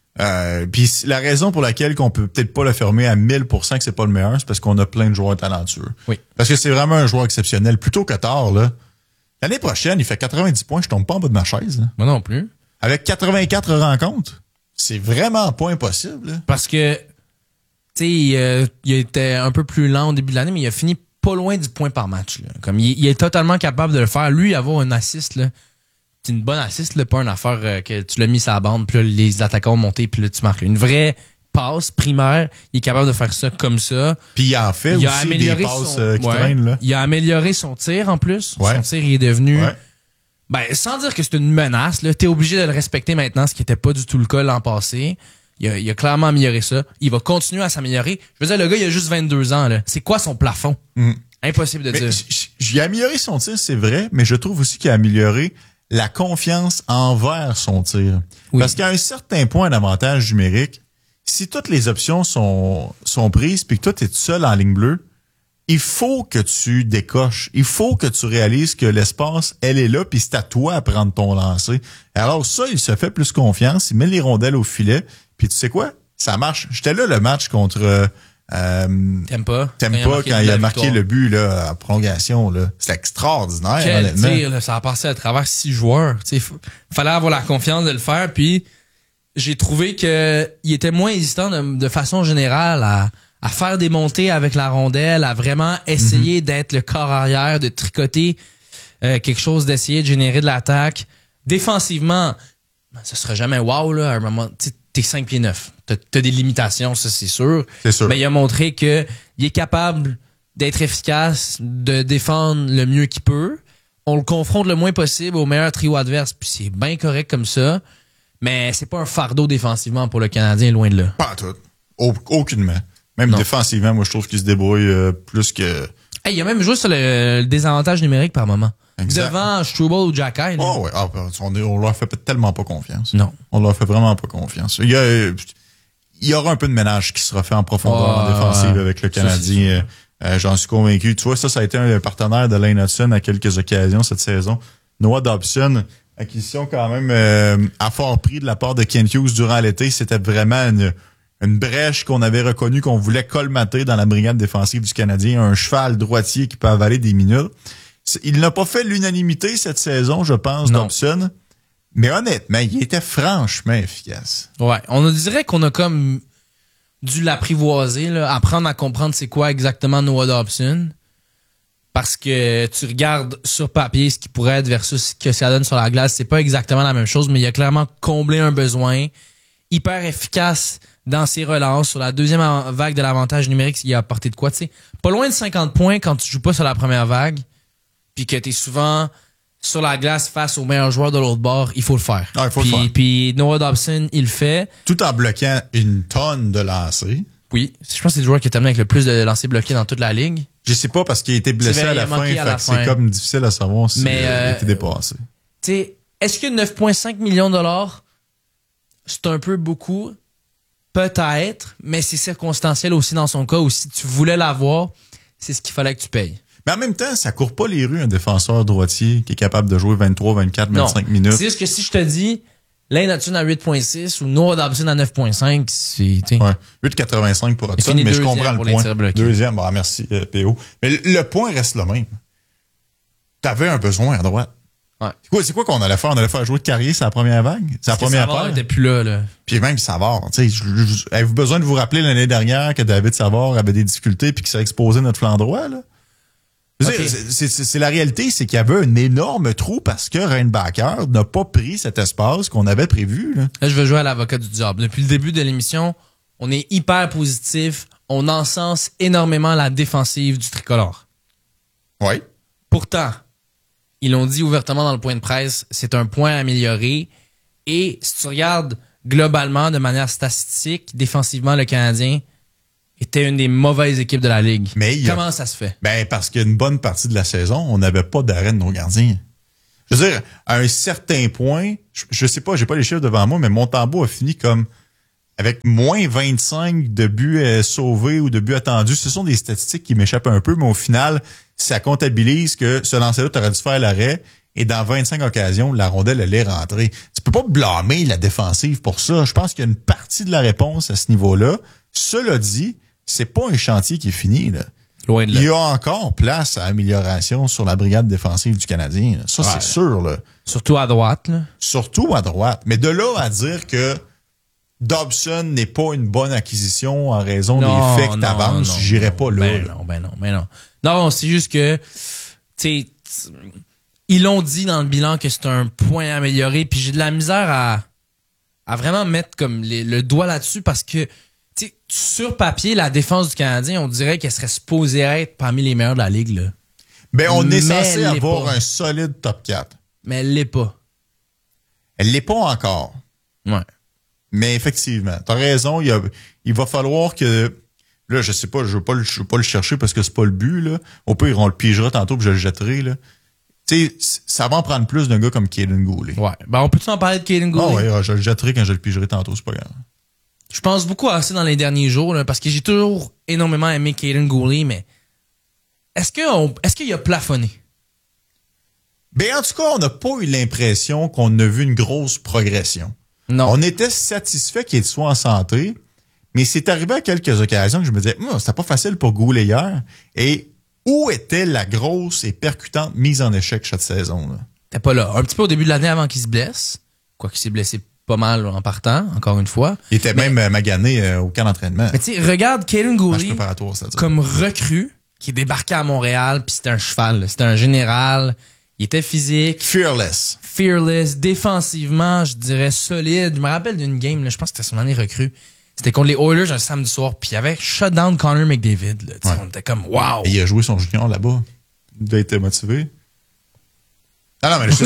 Puis la raison pour laquelle qu'on peut peut-être pas le fermer à 1000% que c'est pas le meilleur, c'est parce qu'on a plein de joueurs talentueux. Oui. Parce que c'est vraiment un joueur exceptionnel. Plutôt que tard, là. L'année prochaine, il fait 90 points, je tombe pas en bas de ma chaise. Là. Moi non plus. Avec 84 rencontres, c'est vraiment pas impossible. Là. Parce que, tu sais, il était un peu plus lent au début de l'année, mais il a fini pas loin du point par match. Là. Comme il est totalement capable de le faire. Lui, avoir un assist, là, c'est une bonne assist, là, pas une affaire que tu l'as mis sur la bande, puis là, les attaquants ont monté, puis là, tu marques. Une vraie passe primaire, il est capable de faire ça comme ça. Puis il en fait Il a aussi des amélioré passes son, qui ouais. traînent. Là. Il a amélioré son tir en plus. Ouais. Son tir, il est devenu... Ouais. Ben, sans dire que c'est une menace, là, t'es obligé de le respecter maintenant, ce qui était pas du tout le cas l'an passé. Il a clairement amélioré ça. Il va continuer à s'améliorer. Je veux dire, le gars, il a juste 22 ans, là. C'est quoi son plafond? Impossible de Mais dire. j'ai amélioré son tir, c'est vrai, mais je trouve aussi qu'il a amélioré la confiance envers son tir. Oui. Parce qu'à un certain point d'avantage numérique, si toutes les options sont prises puis que toi, tu es seul en ligne bleue, il faut que tu décoches. Il faut que tu réalises que l'espace, elle est là, puis c'est à toi à prendre ton lancer. Alors ça, il se fait plus confiance, il met les rondelles au filet, puis tu sais quoi? Ça marche. J'étais là le match contre T'aimes pas quand il a marqué le but là, en prolongation. Là. C'est extraordinaire, Quel honnêtement. tir, là, ça a passé à travers 6 joueurs. Il fallait avoir la confiance de le faire, puis j'ai trouvé que il était moins hésitant de façon générale à faire des montées avec la rondelle, à vraiment essayer d'être le corps arrière, de tricoter quelque chose, d'essayer de générer de l'attaque. Défensivement, ça serait jamais wow, là, à un moment, t'es 5 pieds 9. T'as des limitations, ça c'est sûr. C'est sûr. Mais il a montré que il est capable d'être efficace, de défendre le mieux qu'il peut. On le confronte le moins possible au meilleur trio adverse, puis c'est bien correct comme ça. Mais c'est pas un fardeau défensivement pour le Canadien, loin de là. Pas en tout. Aucunement. Même Non. défensivement, moi, je trouve qu'il se débrouille plus que... Hey, il a même joué sur le désavantage numérique par moment. Exact. Devant Struble ou Jacky. Oh ouais, on leur fait tellement pas confiance. Non. On leur fait vraiment pas confiance. Il y aura un peu de ménage qui sera fait en profondeur en défensive avec le Ça, Canadien. J'en suis convaincu. Tu vois, ça a été un partenaire de Lane Hutson à quelques occasions cette saison. Noah Dobson, acquisition quand même à fort prix de la part de Kent Hughes durant l'été. C'était vraiment une brèche qu'on avait reconnue qu'on voulait colmater dans la brigade défensive du Canadien. Un cheval droitier qui peut avaler des minutes. Il n'a pas fait l'unanimité cette saison, je pense, Non. Dobson. Mais honnêtement, il était franchement efficace. Ouais. On dirait qu'on a comme dû l'apprivoiser, là, apprendre à comprendre c'est quoi exactement Noah Dobson. Parce que tu regardes sur papier ce qui pourrait être versus ce que ça donne sur la glace, c'est pas exactement la même chose, mais il a clairement comblé un besoin. Hyper efficace dans ses relances. Sur la deuxième vague de l'avantage numérique, il a apporté de quoi, tu sais. Pas loin de 50 points quand tu joues pas sur la première vague, puis que t'es souvent sur la glace face au meilleur joueur de l'autre bord, il faut le faire. Ah, il faut le faire. Puis Noah Dobson, il le fait. Tout en bloquant une tonne de lancers. Oui. Je pense que c'est le joueur qui est terminé avec le plus de lancers bloqués dans toute la ligue. Je sais pas parce qu'il a été blessé C'est vrai, à la il a fin, manqué à fait la que fin. c'est comme difficile à savoir s'il Mais, a été dépassé. Tu sais, est-ce que 9,5 millions de dollars, c'est un peu beaucoup? Peut-être, mais c'est circonstanciel aussi dans son cas où si tu voulais l'avoir, c'est ce qu'il fallait que tu payes. Mais en même temps, ça court pas les rues un défenseur droitier qui est capable de jouer 23, 24, 25 minutes. C'est juste que si je te dis Lane Hutson à 8,6 ou Noah Dobson à 9,5, c'est... t'sais. Ouais. 8,85 pour Hudson, fini mais je deuxième comprends le pour les point. tirs bloqués. Deuxième, bah merci PO. Mais le point reste le même. T'avais un besoin à droite. Ouais. C'est quoi qu'on allait faire? On allait faire jouer de Carrier, c'est la première vague? C'est la première Savard paire? était plus là. Puis même Savard, tu sais, avez-vous besoin de vous rappeler l'année dernière que David Savard avait des difficultés puis qu'il s'est exposé notre flanc droit, là? Je veux Okay. dire, c'est la réalité, c'est qu'il y avait un énorme trou parce que Reinbacher n'a pas pris cet espace qu'on avait prévu, là. Là, je veux jouer à l'avocat du diable. Depuis le début de l'émission, on est hyper positif. On encense énormément la défensive du tricolore. Oui. Pourtant, Ils l'ont dit ouvertement dans le point de presse, c'est un point amélioré. Et si tu regardes globalement, de manière statistique, défensivement, le Canadien était une des mauvaises équipes de la Ligue. Comment ça se fait? Ben, parce qu'une bonne partie de la saison, on n'avait pas d'arrêt de nos gardiens. Je veux dire, à un certain point, je sais pas, j'ai pas les chiffres devant moi, mais Montembeault a fini comme avec moins 25 de buts sauvés ou de buts attendus. Ce sont des statistiques qui m'échappent un peu, mais au final, ça comptabilise que ce lancer-là, tu aurais dû faire l'arrêt et dans 25 occasions, la rondelle allait rentrer. Tu peux pas blâmer la défensive pour ça. Je pense qu'il y a une partie de la réponse à ce niveau-là. Cela dit, c'est pas un chantier qui est fini, là. Loin de là. Il y a encore place à amélioration sur la brigade défensive du Canadien. Ça, c'est sûr, là. Surtout à droite, là. Surtout à droite. Mais de là à dire que Dobson n'est pas une bonne acquisition en raison des faits que t'avances, j'irais pas là. Ben non. Non, c'est juste que, tu sais, ils l'ont dit dans le bilan que c'est un point amélioré, puis j'ai de la misère à vraiment mettre comme le doigt là-dessus parce que, tu sais, sur papier, la défense du Canadien, on dirait qu'elle serait supposée être parmi les meilleures de la Ligue, là. Ben, on est censé avoir un solide top 4. Mais elle l'est pas. Elle l'est pas encore. Ouais. Mais effectivement, t'as raison, il va falloir que, là, je sais pas, je veux pas le chercher parce que c'est pas le but, là. Au pire, on le pigera tantôt puis je le jetterai, là. Tu sais, ça va en prendre plus d'un gars comme Kaden Goulet. Ouais. Ben, on peut-tu en parler de Kaden Goulet? Oh, ouais, je le jetterai quand je le pigerai tantôt, c'est pas grave. Je pense beaucoup à ça dans les derniers jours, là, parce que j'ai toujours énormément aimé Kaden Goulet, mais est-ce qu'il a plafonné? Ben, en tout cas, on n'a pas eu l'impression qu'on a vu une grosse progression. Non. On était satisfait qu'il soit en santé, mais c'est arrivé à quelques occasions que je me disais, c'était pas facile pour Goulet hier. Et où était la grosse et percutante mise en échec cette saison-là? T'es pas là. Un petit peu au début de l'année avant qu'il se blesse. Quoiqu'il s'est blessé pas mal en partant, encore une fois. Il était même magané au camp d'entraînement. Mais tu sais, regarde Kaden Goulet comme recrue qui est débarqué à Montréal, puis c'était un cheval, là. C'était un général. Il était physique. Fearless, défensivement, je dirais solide. Je me rappelle d'une game, là, je pense que c'était son année recrue. C'était contre les Oilers un samedi soir, puis il avait shut down Connor McDavid. Là, ouais. On était comme, wow! Et il a joué son junior là-bas. Il doit être motivé. Non, mais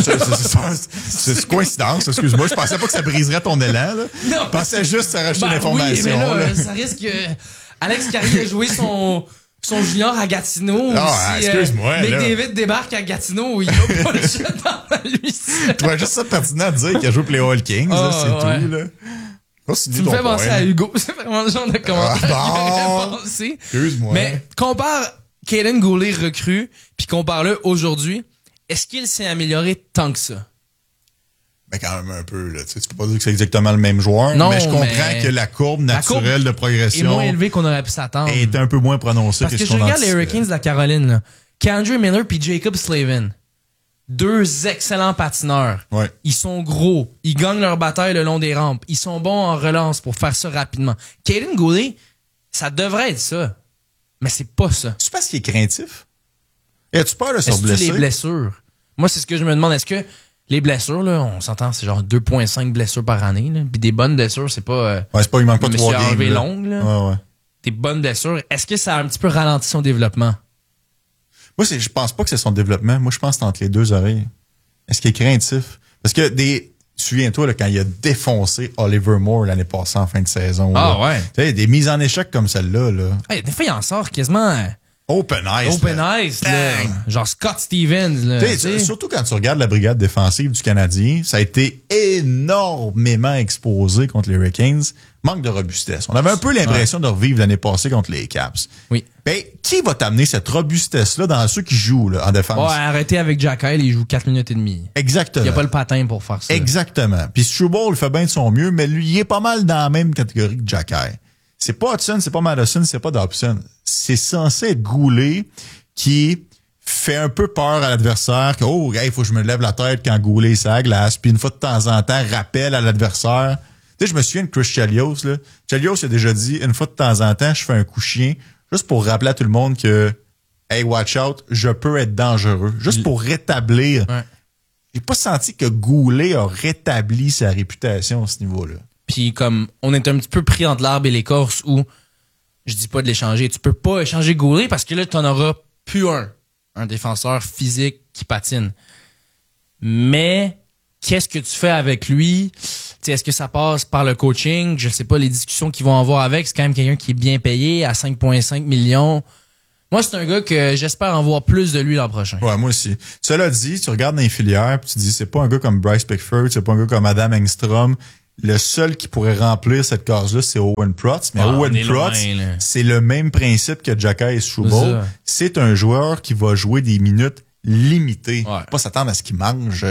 c'est coïncidence, excuse-moi. Je pensais pas que ça briserait ton élan. Là. Non, je pensais juste rajouter l'information. Oui, mais là, ça risque que Alex Carrier a joué son junior à Gatineau. Excuse-moi. McDavid débarque à Gatineau, il a pas le shut down lui. Tu vois juste ça pertinent de dire qu'il a joué pour les All Kings, c'est tout. Là. Tu me fais penser à Hugo. C'est vraiment le genre de commentaire qu'il m'aurait pensé. Excuse-moi. Mais compare Kaden Goulet recrue, puis compare-le aujourd'hui. Est-ce qu'il s'est amélioré tant que ça? Ben quand même un peu. Là. Tu peux pas dire que c'est exactement le même joueur, non, mais je comprends que la courbe naturelle de progression est moins élevée qu'on aurait pu s'attendre. Est un peu moins prononcée que ce qu'on anticipait. Parce que je regarde les Hurricanes de la Caroline, là. K'Andre Miller puis Jacob Slavin. Deux excellents patineurs. Ouais. Ils sont gros. Ils gagnent leur bataille le long des rampes. Ils sont bons en relance pour faire ça rapidement. Kaden Goulet, ça devrait être ça. Mais c'est pas ça. Tu penses qu'il est craintif? As-tu peur de se blesser? Les blessures? Moi, c'est ce que je me demande. Est-ce que les blessures, là, on s'entend, c'est genre 2,5 blessures par année, là. Puis des bonnes blessures, c'est pas... c'est pas, il manque pas 3 games. Longue, là. Ouais. Des bonnes blessures. Est-ce que ça a un petit peu ralenti son développement? Moi, je pense pas que c'est son développement. Moi, je pense que c'est entre les deux oreilles. Est-ce qu'il est craintif? Parce que souviens-toi, là, quand il a défoncé Oliver Moore l'année passée en fin de saison. Ah, là. ouais. Tu sais, des mises en échec comme celle-là, là. Hey, des fois, il en sort quasiment... Open ice, là. Genre Scott Stevens, là. Surtout quand tu regardes la brigade défensive du Canadien, ça a été énormément exposé contre les Hurricanes. Manque de robustesse. On avait un peu l'impression de revivre l'année passée contre les Caps. Oui. Ben, qui va t'amener cette robustesse-là dans ceux qui jouent là, en défense? Ouais, arrêtez avec Jack Hale, il joue 4 minutes et demie. Exactement. Il n'y a pas le patin pour faire ça. Exactement. Puis Struble fait bien de son mieux, mais lui, il est pas mal dans la même catégorie que Jack Hale. C'est pas Hudson, c'est pas Madison, c'est pas Dobson. C'est censé être Goulet qui fait un peu peur à l'adversaire, que il faut que je me lève la tête quand Goulet est à glace, puis une fois de temps en temps, rappelle à l'adversaire. Tu sais, je me souviens de Chris Chelios, là. Chelios a déjà dit, une fois de temps en temps, je fais un coup chien, juste pour rappeler à tout le monde que, hey, watch out, je peux être dangereux. Juste pour rétablir. Ouais. J'ai pas senti que Goulet a rétabli sa réputation à ce niveau-là. Puis comme on est un petit peu pris entre l'arbre et l'écorce où je dis pas de l'échanger. Tu peux pas échanger Goulet parce que là, t'en auras plus un défenseur physique qui patine. Mais qu'est-ce que tu fais avec lui? T'sais, est-ce que ça passe par le coaching? Je sais pas, les discussions qu'ils vont avoir avec. C'est quand même quelqu'un qui est bien payé à 5,5 millions. Moi, c'est un gars que j'espère en voir plus de lui l'an prochain. Ouais, moi aussi. Cela dit, tu regardes dans les filières puis tu dis, c'est pas un gars comme Bryce Pickford, c'est pas un gars comme Adam Engstrom. Le seul qui pourrait remplir cette case-là, c'est Owen Protz. Mais Owen Protz, c'est le même principe que Jacques Struble. C'est un joueur qui va jouer des minutes limitées. Ouais. Pas s'attendre à ce qu'il mange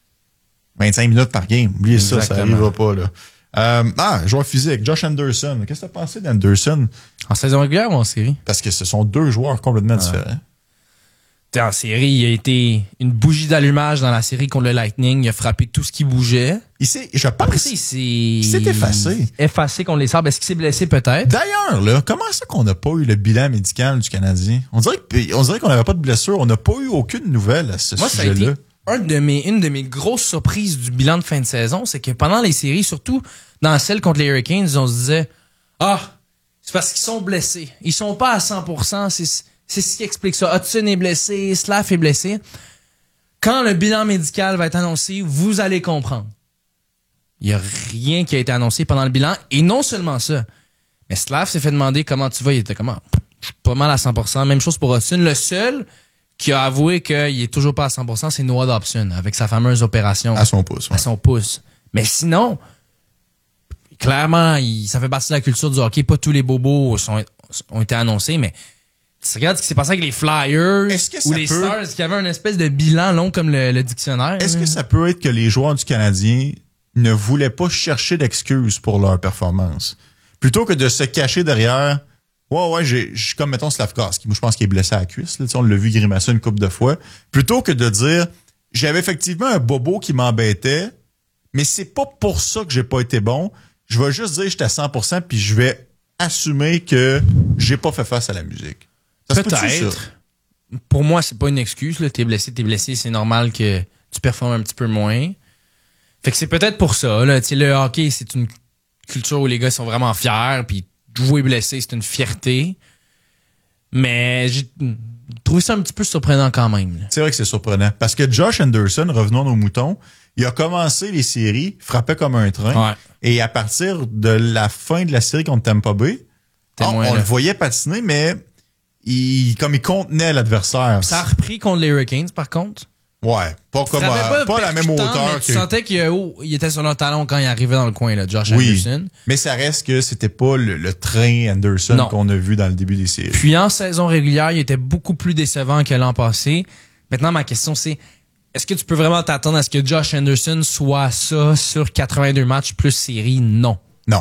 25 minutes par game. Oubliez Exactement. Ça arrivera pas, là. Joueur physique, Josh Anderson. Qu'est-ce que t'as pensé d'Anderson? En saison régulière ou en série? Parce que ce sont deux joueurs complètement différents. En série, il a été une bougie d'allumage dans la série contre le Lightning. Il a frappé tout ce qui bougeait. Je pense qu'il s'est effacé. Effacé contre les Sabres. Est-ce qu'il s'est blessé peut-être? D'ailleurs, là, comment ça qu'on n'a pas eu le bilan médical du Canadien? On dirait qu'on n'avait pas de blessure. On n'a pas eu aucune nouvelle à ce sujet-là. Ça a été une de mes grosses surprises du bilan de fin de saison, c'est que pendant les séries, surtout dans celle contre les Hurricanes, on se disait c'est parce qu'ils sont blessés. Ils sont pas à 100%. C'est ce qui explique ça. Hudson est blessé, Slav est blessé. Quand le bilan médical va être annoncé, vous allez comprendre. Il y a rien qui a été annoncé pendant le bilan. Et non seulement ça, mais Slav s'est fait demander comment tu vas. Il était comment? Je suis pas mal à 100%. Même chose pour Hudson. Le seul qui a avoué qu'il est toujours pas à 100%, c'est Noah Dobson, avec sa fameuse opération. À son pouce. Ouais. À son pouce. Mais sinon, clairement, ça fait partie de la culture du hockey. Pas tous les bobos ont été annoncés, mais tu regardes ce qui s'est passé avec les Flyers ou les Stars qui avaient une espèce de bilan long comme le dictionnaire. Est-ce que ça peut être que les joueurs du Canadien ne voulaient pas chercher d'excuses pour leur performance? Plutôt que de se cacher derrière j'ai comme mettons Slavkovski, moi je pense qu'il est blessé à la cuisse, là, on l'a vu grimacer une couple de fois. Plutôt que de dire j'avais effectivement un bobo qui m'embêtait, mais c'est pas pour ça que j'ai pas été bon. Je vais juste dire que j'étais à 100% puis je vais assumer que j'ai pas fait face à la musique. Peut-être. Pour moi, c'est pas une excuse. Là. T'es blessé, c'est normal que tu performes un petit peu moins. Fait que c'est peut-être pour ça. Là. Le hockey, c'est une culture où les gars sont vraiment fiers, puis jouer blessé, c'est une fierté. Mais j'ai trouvé ça un petit peu surprenant quand même. Là. C'est vrai que c'est surprenant. Parce que Josh Anderson, revenons à nos moutons, il a commencé les séries, frappait comme un train. Ouais. Et à partir de la fin de la série contre Tampa Bay, on le voyait patiner, mais il contenait l'adversaire. Ça a repris contre les Hurricanes, par contre. Ouais, pas à la même hauteur. Tu sentais qu'il était sur le talon quand il arrivait dans le coin, là, Josh Anderson. Mais ça reste que c'était pas le train Anderson qu'on a vu dans le début des séries. Puis en saison régulière, il était beaucoup plus décevant que l'an passé. Maintenant, ma question, c'est est-ce que tu peux vraiment t'attendre à ce que Josh Anderson soit ça sur 82 matchs plus série? Non.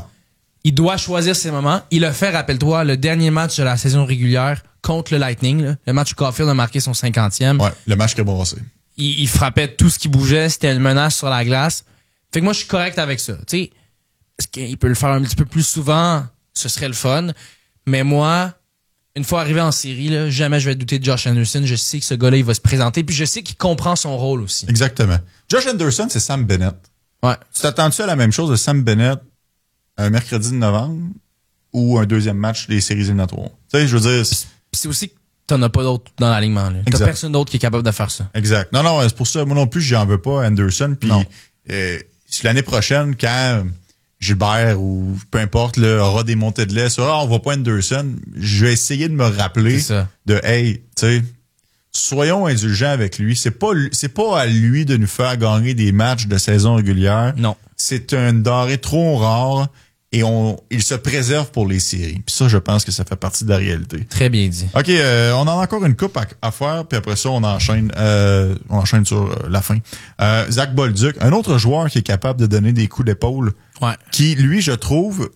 Il doit choisir ses moments. Il a fait, rappelle-toi, le dernier match de la saison régulière contre le Lightning, là, le match où Caulfield a marqué son 50e. Ouais, le match qui a brassé. Il frappait tout ce qui bougeait, c'était une menace sur la glace. Fait que moi, je suis correct avec ça. Tu sais, est-ce qu'il peut le faire un petit peu plus souvent? Ce serait le fun. Mais moi, une fois arrivé en série, là, jamais je vais douter de Josh Anderson. Je sais que ce gars-là, il va se présenter. Puis je sais qu'il comprend son rôle aussi. Exactement. Josh Anderson, c'est Sam Bennett. Ouais. Tu t'attends-tu à la même chose de Sam Bennett un mercredi de novembre ou un deuxième match des séries éliminatoires? Tu sais, je veux dire... C'est aussi que t'en as pas d'autres dans l'alignement. T'as personne d'autre qui est capable de faire ça. Exact. Non, c'est pour ça. Moi non plus, j'en veux pas Anderson. Puis l'année prochaine, quand Gilbert ou peu importe là, aura des montées de lait sur on voit pas Anderson, je vais essayer de me rappeler de hey, tu sais, soyons indulgents avec lui. C'est pas à lui de nous faire gagner des matchs de saison régulière. Non. C'est un denrée trop rare. Et il se préserve pour les séries. Puis ça, je pense que ça fait partie de la réalité. Très bien dit. OK, on en a encore une coupe à faire, puis après ça, on enchaîne sur la fin. Zach Bolduc, un autre joueur qui est capable de donner des coups d'épaule, qui, lui, je trouve,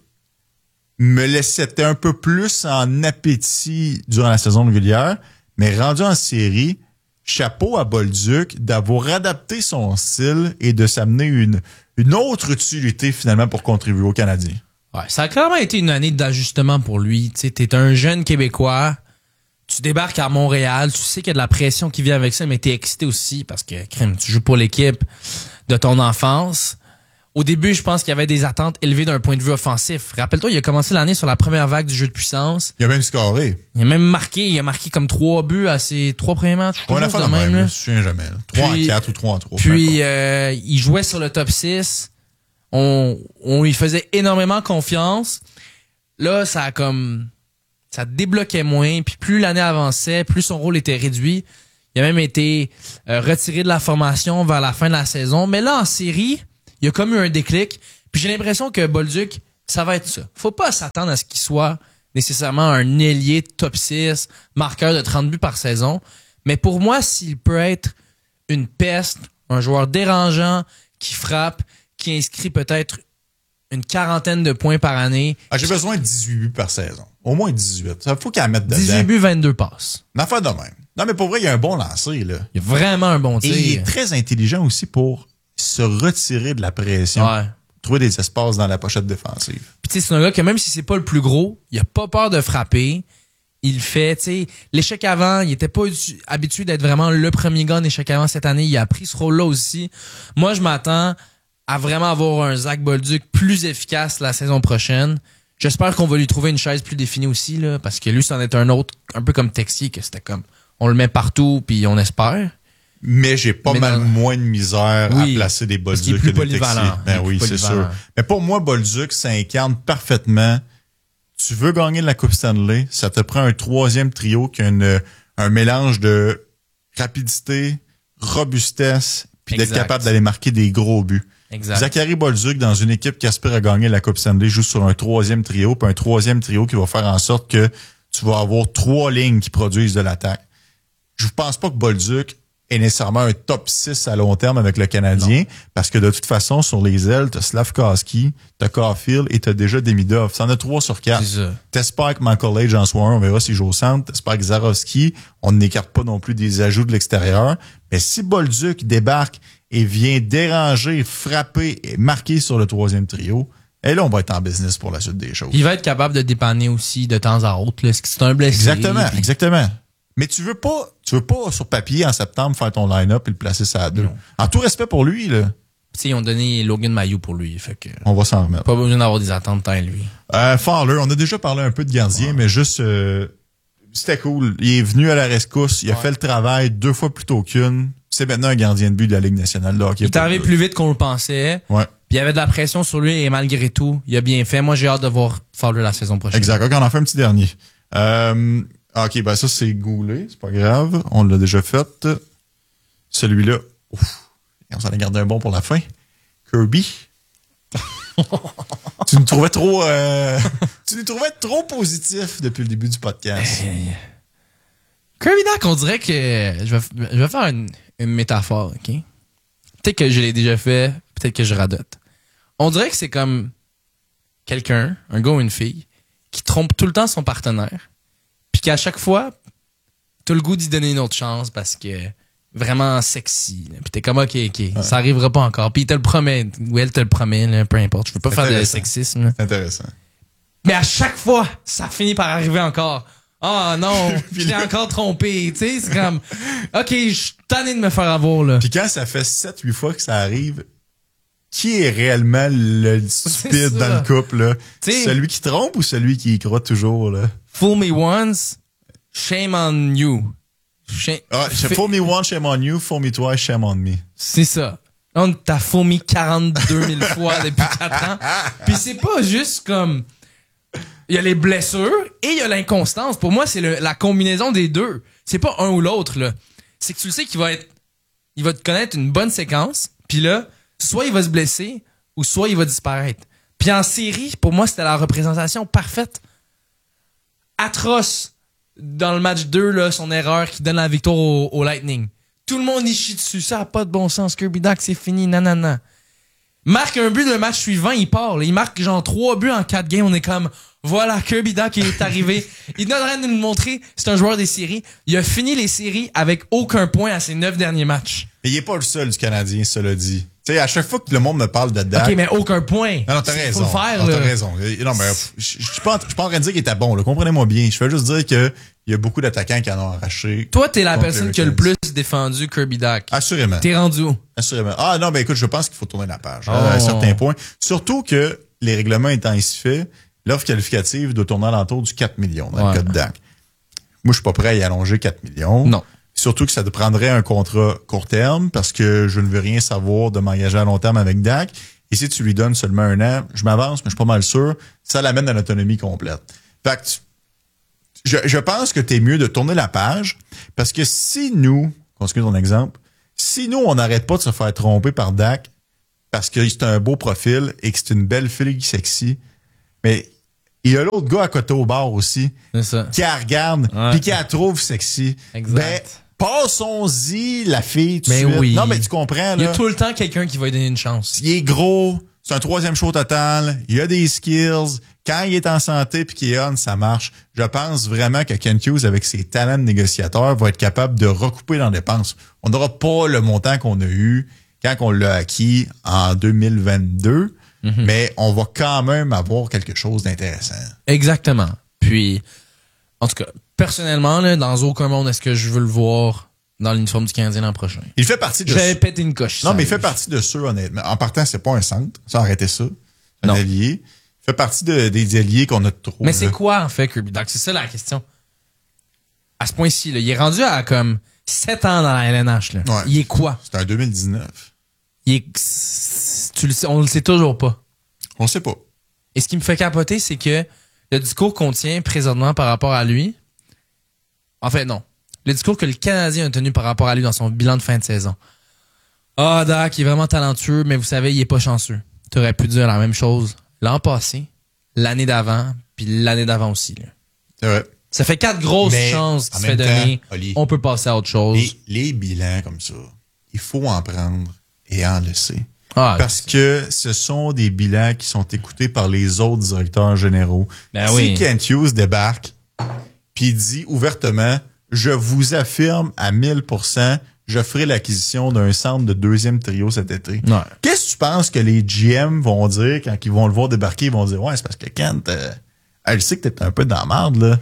me laissait un peu plus en appétit durant la saison régulière, mais rendu en série, chapeau à Bolduc d'avoir adapté son style et de s'amener une autre utilité finalement pour contribuer aux Canadiens. Ouais, ça a clairement été une année d'ajustement pour lui. Tu sais, t'es un jeune Québécois, tu débarques à Montréal, tu sais qu'il y a de la pression qui vient avec ça, mais t'es excité aussi parce que crème, tu joues pour l'équipe de ton enfance. Au début, je pense qu'il y avait des attentes élevées d'un point de vue offensif. Rappelle-toi, il a commencé l'année sur la première vague du jeu de puissance. Il a même scoré. Il a marqué comme 3 buts à ses 3 premiers matchs. On a fait de même, je me souviens jamais. 3 en 4 ou 3 en 3. Puis, il jouait sur le top 6. On lui faisait énormément confiance. Là, ça débloquait moins. Puis plus l'année avançait, plus son rôle était réduit. Il a même été retiré de la formation vers la fin de la saison. Mais là, en série, il y a comme eu un déclic. Puis j'ai l'impression que Bolduc, ça va être ça. Faut pas s'attendre à ce qu'il soit nécessairement un ailier top 6, marqueur de 30 buts par saison. Mais pour moi, s'il peut être une peste, un joueur dérangeant, qui frappe, qui inscrit peut-être une 40aine de points par année. J'ai besoin de 18 buts par saison. Au moins 18. Ça faut qu'elle mette dedans. 18 buts, 22 passes. Une affaire de même. Non, mais pour vrai, il y a un bon lancer, là. Il y a vraiment un bon tir. Et il est très intelligent aussi pour se retirer de la pression. Ouais. Trouver des espaces dans la pochette défensive. Puis tu sais, c'est un gars que même si c'est pas le plus gros, il a pas peur de frapper. Il fait, tu sais, l'échec avant, il était pas habitué d'être vraiment le premier gars en échec avant cette année. Il a pris ce rôle-là aussi. Moi, je m'attends à vraiment avoir un Zach Bolduc plus efficace la saison prochaine. J'espère qu'on va lui trouver une chaise plus définie aussi, là, parce que lui, c'en est un autre, un peu comme Texier, que c'était comme, on le met partout puis on espère. Mais j'ai pas mal moins de misère à placer des Bolduc que des Texier. Ben oui, c'est sûr. Mais pour moi, Bolduc, ça incarne parfaitement. Tu veux gagner la Coupe Stanley, ça te prend un troisième trio qui a un mélange de rapidité, robustesse, puis d'être capable d'aller marquer des gros buts. Exact. Zachary Bolduc, dans une équipe qui aspire à gagner la Coupe Stanley, joue sur un troisième trio, puis un troisième trio qui va faire en sorte que tu vas avoir 3 lignes qui produisent de l'attaque. Je pense pas que Bolduc est nécessairement un top 6 à long terme avec le Canadien, parce que de toute façon, sur les ailes, t'as Slavkovski, t'as Caulfield et t'as déjà Demidov. C'en a 3 sur 4. T'espères que Michael en soit un, on verra s'il joue au centre. T'espères que Zarovski, on n'écarte pas non plus des ajouts de l'extérieur. Mais si Bolduc débarque et vient déranger, frapper et marquer sur le troisième trio, et là, on va être en business pour la suite des choses. Il va être capable de dépanner aussi de temps à autre, là. C'est un blessé. Exactement. Mais tu veux pas sur papier en septembre faire ton line-up et le placer ça à 2. En tout respect pour lui, là. Tu sais, ils ont donné Logan Mailloux pour lui, fait que. On va s'en remettre. Pas besoin d'avoir des attentes tant lui. Fowler, on a déjà parlé un peu de gardien, mais juste, c'était cool. Il est venu à la rescousse, il a fait le travail 2 fois plus tôt qu'une. C'est maintenant un gardien de but de la Ligue nationale de hockey. Il est arrivé plus vite qu'on le pensait. Ouais. Puis il y avait de la pression sur lui et malgré tout, il a bien fait. Moi, j'ai hâte de voir Fowler la saison prochaine. Exact. OK, on en fait un petit dernier. OK, ben ça, c'est goulé. C'est pas grave. On l'a déjà fait. Celui-là. Ouf. On s'en a gardé un bon pour la fin. Kirby. Tu nous trouvais trop positif depuis le début du podcast. Kirby Dach, on dirait que je vais faire une métaphore, OK? Peut-être que je l'ai déjà fait, peut-être que je radote. On dirait que c'est comme quelqu'un, un gars ou une fille, qui trompe tout le temps son partenaire, puis qu'à chaque fois, t'as le goût d'y donner une autre chance parce que vraiment sexy. Là. Puis t'es comme, OK, ça arrivera pas encore. Puis il te le promet, ou elle te le promet, là, peu importe. Je veux pas faire de sexisme. Là. C'est intéressant. Mais à chaque fois, ça finit par arriver encore. Ah non, je l'ai encore trompé. Tu sais, c'est comme, OK, je suis tanné de me faire avoir, là. Puis quand ça fait 7-8 fois que ça arrive, qui est réellement le stupide dans le couple, là? T'sais, celui qui trompe ou celui qui y croit toujours, là? Fool me once, shame on you. Fool me once, shame on you. Fool me twice, shame on me. C'est ça. On t'a fool me 42 000 fois depuis 4 ans. Puis c'est pas juste comme... Il y a les blessures et il y a l'inconstance. Pour moi, c'est la combinaison des deux. C'est pas un ou l'autre, là. C'est que tu le sais qu'il va te connaître une bonne séquence, puis là, soit il va se blesser, ou soit il va disparaître. Puis en série, pour moi, c'était la représentation parfaite. Atroce dans le match 2, là, son erreur qui donne la victoire au Lightning. Tout le monde y chie dessus. Ça n'a pas de bon sens. Kirby Dach, c'est fini. Nanana. Marque un but le match suivant, il part. Là. Il marque genre 3 buts en 4 games. On est comme, voilà, Kirby Dach est arrivé. Il est en train de nous montrer, c'est un joueur des séries. Il a fini les séries avec aucun point à ses 9 derniers matchs. Mais il est pas le seul du Canadien, cela dit. Tu sais, à chaque fois que le monde me parle de Dak... OK, mais aucun point. Non, t'as raison. Faut le faire, non, là. t'as raison. Non, mais je suis pas en train de dire qu'il était bon, là. Comprenez-moi bien. Je veux juste dire que il y a beaucoup d'attaquants qui en ont arraché. Toi, t'es la personne qui a le Hurricanes. plus défendu Kirby Dak. Assurément. T'es rendu où? Assurément. Ah non, ben écoute, je pense qu'il faut tourner la page Oh. à un certain point. Surtout que les règlements étant ainsi faits, l'offre qualificative doit tourner à l'entour du 4 millions dans le cas de Dak. Moi, je suis pas prêt à y allonger 4 millions. Non. Surtout que ça prendrait un contrat court terme parce que je ne veux rien savoir de m'engager à long terme avec Dak. Et si tu lui donnes seulement 1 an, je m'avance, mais je suis pas mal sûr, ça l'amène à l'autonomie complète. Fait que je pense que t'es mieux de tourner la page parce que si nous, continue ton exemple, si nous, on n'arrête pas de se faire tromper par Dak parce que c'est un beau profil et que c'est une belle fille sexy, mais il y a l'autre gars à côté au bar aussi C'est ça. qui la regarde puis qui la trouve sexy. Exact. Ben, passons-y la fille tout de Mais suite. oui. Non, mais tu comprends, Il y là. a tout le temps quelqu'un qui va lui donner une chance. Il est gros, c'est un 3e show total, il a des skills. Quand il est en santé puis qu'il est on, ça marche. Je pense vraiment que Kent Hughes, avec ses talents de négociateur, va être capable de recouper dans les dépenses. On n'aura pas le montant qu'on a eu quand on l'a acquis en 2022, mais on va quand même avoir quelque chose d'intéressant. Exactement. Puis, en tout cas, personnellement, là, dans aucun monde est-ce que je veux le voir dans l'uniforme du Canadien l'an prochain. Il fait partie de J'avais pété une coche. Non, mais il fait partie de ceux, honnêtement. En partant, c'est pas un centre. Ça, arrêtez ça. Un Non. allié. Il fait partie des alliés qu'on a trop. Mais c'est quoi, en fait, Kirby Dak? C'est ça la question. À ce point-ci, là, il est rendu à comme 7 ans dans la LNH. Là. Ouais. Il est quoi? C'est un 2019. Il est... Tu le sais, on le sait toujours pas. On sait pas. Et ce qui me fait capoter, c'est que le discours qu'on tient présentement par rapport à lui... En fait, non. Le discours que le Canadien a tenu par rapport à lui dans son bilan de fin de saison. Ah, Dak, il est vraiment talentueux, mais vous savez, il est pas chanceux. Tu aurais pu dire la même chose l'an passé, l'année d'avant, puis l'année d'avant aussi. Là. C'est vrai. Ça fait 4 grosses Mais, chances en qui se même fait temps, donner. Oli, On peut passer à autre chose. les bilans comme ça, il faut en prendre et en laisser. Ah, Parce que ce sont des bilans qui sont écoutés par les autres directeurs généraux. Ben si oui. Kent Hughes débarque puis dit ouvertement, je vous affirme à 1000%, je ferai l'acquisition d'un centre de 2e trio cet été. Ouais. Qu'est-ce que tu penses que les GM vont dire quand ils vont le voir débarquer? Ils vont dire, ouais, c'est parce que Kent, elle sait que t'es un peu dans la marde, là.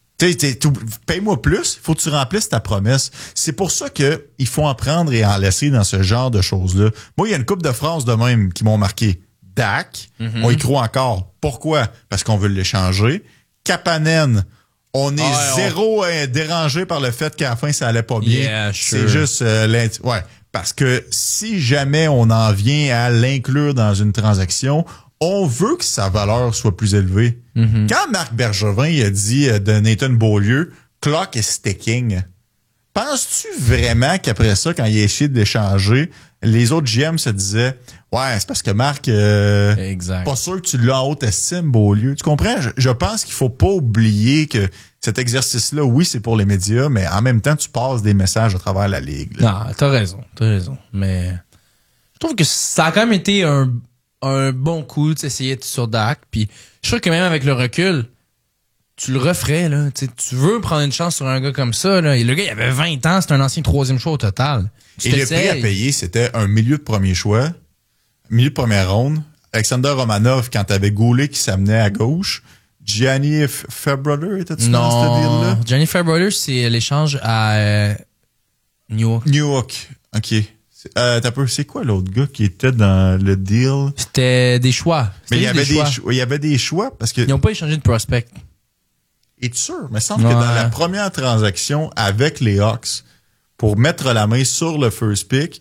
Paye-moi plus, il faut que tu remplisses ta promesse. C'est pour ça que il faut en prendre et en laisser dans ce genre de choses-là. Moi, il y a une couple de phrases de même qui m'ont marqué. Dak, on y croit encore. Pourquoi? Parce qu'on veut l'échanger. Kapanen, on est zéro dérangé par le fait qu'à la fin, ça allait pas bien. Yeah, sure. C'est juste ouais. Parce que si jamais on en vient à l'inclure dans une transaction, on veut que sa valeur soit plus élevée. Quand Marc Bergevin il a dit de Nathan Beaulieu, clock is ticking, penses-tu vraiment qu'après ça, quand il a essayé de l'échanger, les autres GM se disaient, ouais, c'est parce que Marc, Exact. pas sûr que tu l'as en haute estime, Beaulieu. Tu comprends? Je pense qu'il faut pas oublier que cet exercice-là, oui, c'est pour les médias, mais en même temps, tu passes des messages à travers la ligue. Là. Non, t'as raison. Mais je trouve que ça a quand même été un bon coup d'essayer sur Dak. Puis je suis sûr que même avec le recul, tu le referais. Là. Tu veux prendre une chance sur un gars comme ça. Là. Et le gars, il avait 20 ans, c'est un ancien 3e choix au total. Et le prix à payer, c'était un milieu de premier choix, milieu de première ronde. Alexander Romanov, quand t'avais Goulet qui s'amenait à gauche, Gianni Fairbrother, était-tu dans ce deal-là? Gianni Fairbrother, c'est l'échange à New York. New York, OK. C'est quoi l'autre gars qui était dans le deal? C'était des choix. Mais il y avait choix. il y avait des choix parce que... Ils n'ont pas échangé de prospect. Es-tu sûr? Mais il semble que dans la première transaction avec les Hawks, pour mettre la main sur le first pick,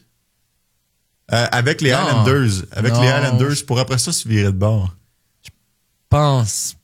avec les Islanders, pour après ça se virer de bord. Pense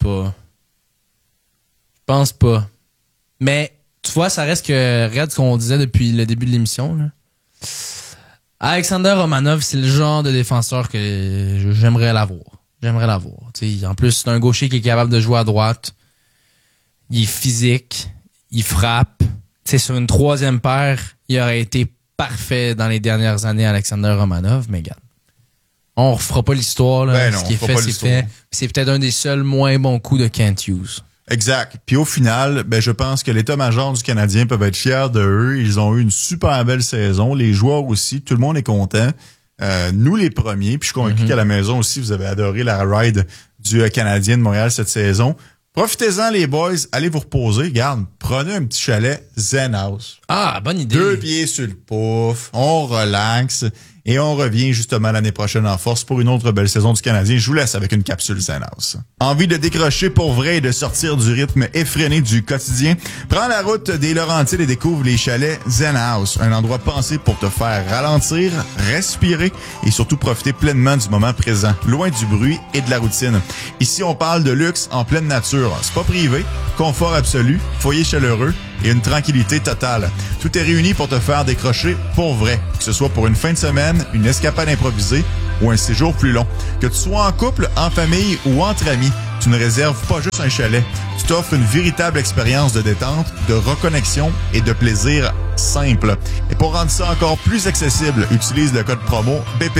pas. Mais, tu vois, ça reste que, regarde ce qu'on disait depuis le début de l'émission, là. Alexander Romanov, c'est le genre de défenseur que j'aimerais l'avoir. T'sais, en plus, c'est un gaucher qui est capable de jouer à droite. Il est physique. Il frappe. T'sais, sur une 3e paire, il aurait été parfait dans les dernières années, Alexander Romanov, mais regarde. On refera pas l'histoire, là. Ben non, ce qui est on fait, fera pas c'est l'histoire. fait. C'est peut-être un des seuls moins bons coups de Kent Hughes. Exact. Puis au final, je pense que l'état-major du Canadien peuvent être fiers de eux. Ils ont eu une super belle saison. Les joueurs aussi. Tout le monde est content. nous les premiers, puis je suis convaincu qu'à la maison aussi, vous avez adoré la ride du Canadien de Montréal cette saison. Profitez-en, les boys. Allez vous reposer. Garde, prenez un petit chalet Zen House. Ah, bonne idée. 2 pieds sur le pouf. On relaxe. Et on revient justement l'année prochaine en force pour une autre belle saison du Canadien. Je vous laisse avec une capsule Zen House. Envie de décrocher pour vrai et de sortir du rythme effréné du quotidien? Prends la route des Laurentides et découvre les chalets Zen House. Un endroit pensé pour te faire ralentir, respirer et surtout profiter pleinement du moment présent, loin du bruit et de la routine. Ici, on parle de luxe en pleine nature. C'est pas privé, confort absolu, foyer chaleureux et une tranquillité totale. Tout est réuni pour te faire décrocher pour vrai, que ce soit pour une fin de semaine, une escapade improvisée ou un séjour plus long. Que tu sois en couple, en famille ou entre amis, tu ne réserves pas juste un chalet. Tu t'offres une véritable expérience de détente, de reconnexion et de plaisir simple. Et pour rendre ça encore plus accessible, utilise le code promo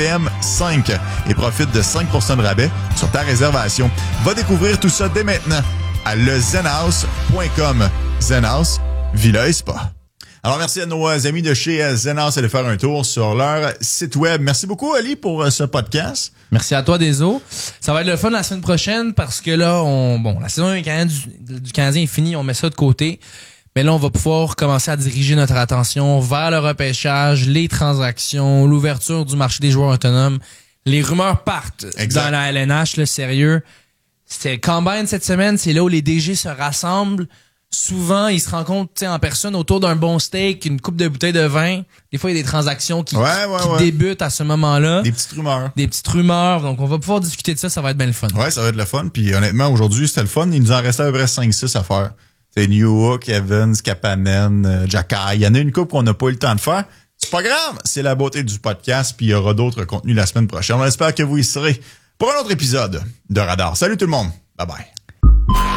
BPM5 et profite de 5% de rabais sur ta réservation. Va découvrir tout ça dès maintenant à lezenhouse.com. Zenhouse, Villa et Spa. Alors, merci à nos amis de chez Zenhouse d'aller faire un tour sur leur site web. Merci beaucoup, Ali, pour ce podcast. Merci à toi, Deso. Ça va être le fun la semaine prochaine parce que là, la saison du Canadien est finie, on met ça de côté. Mais là, on va pouvoir commencer à diriger notre attention vers le repêchage, les transactions, l'ouverture du marché des joueurs autonomes. Les rumeurs partent dans la LNH, le sérieux. C'est Combine cette semaine, c'est là où les DG se rassemblent. Souvent, ils se rencontrent en personne autour d'un bon steak, une coupe de bouteilles de vin. Des fois, il y a des transactions qui débutent à ce moment-là. Des petites rumeurs. Donc, on va pouvoir discuter de ça. Ça va être bien le fun. Ouais, ça va être le fun. Puis honnêtement, aujourd'hui, c'était le fun. Il nous en restait à peu près 5-6 à faire. C'est Newhook, Evans, Kapanen, Jacky. Il y en a une coupe qu'on n'a pas eu le temps de faire. C'est pas grave. C'est la beauté du podcast. Puis il y aura d'autres contenus la semaine prochaine. On espère que vous y serez pour un autre épisode de Radar. Salut tout le monde. Bye bye.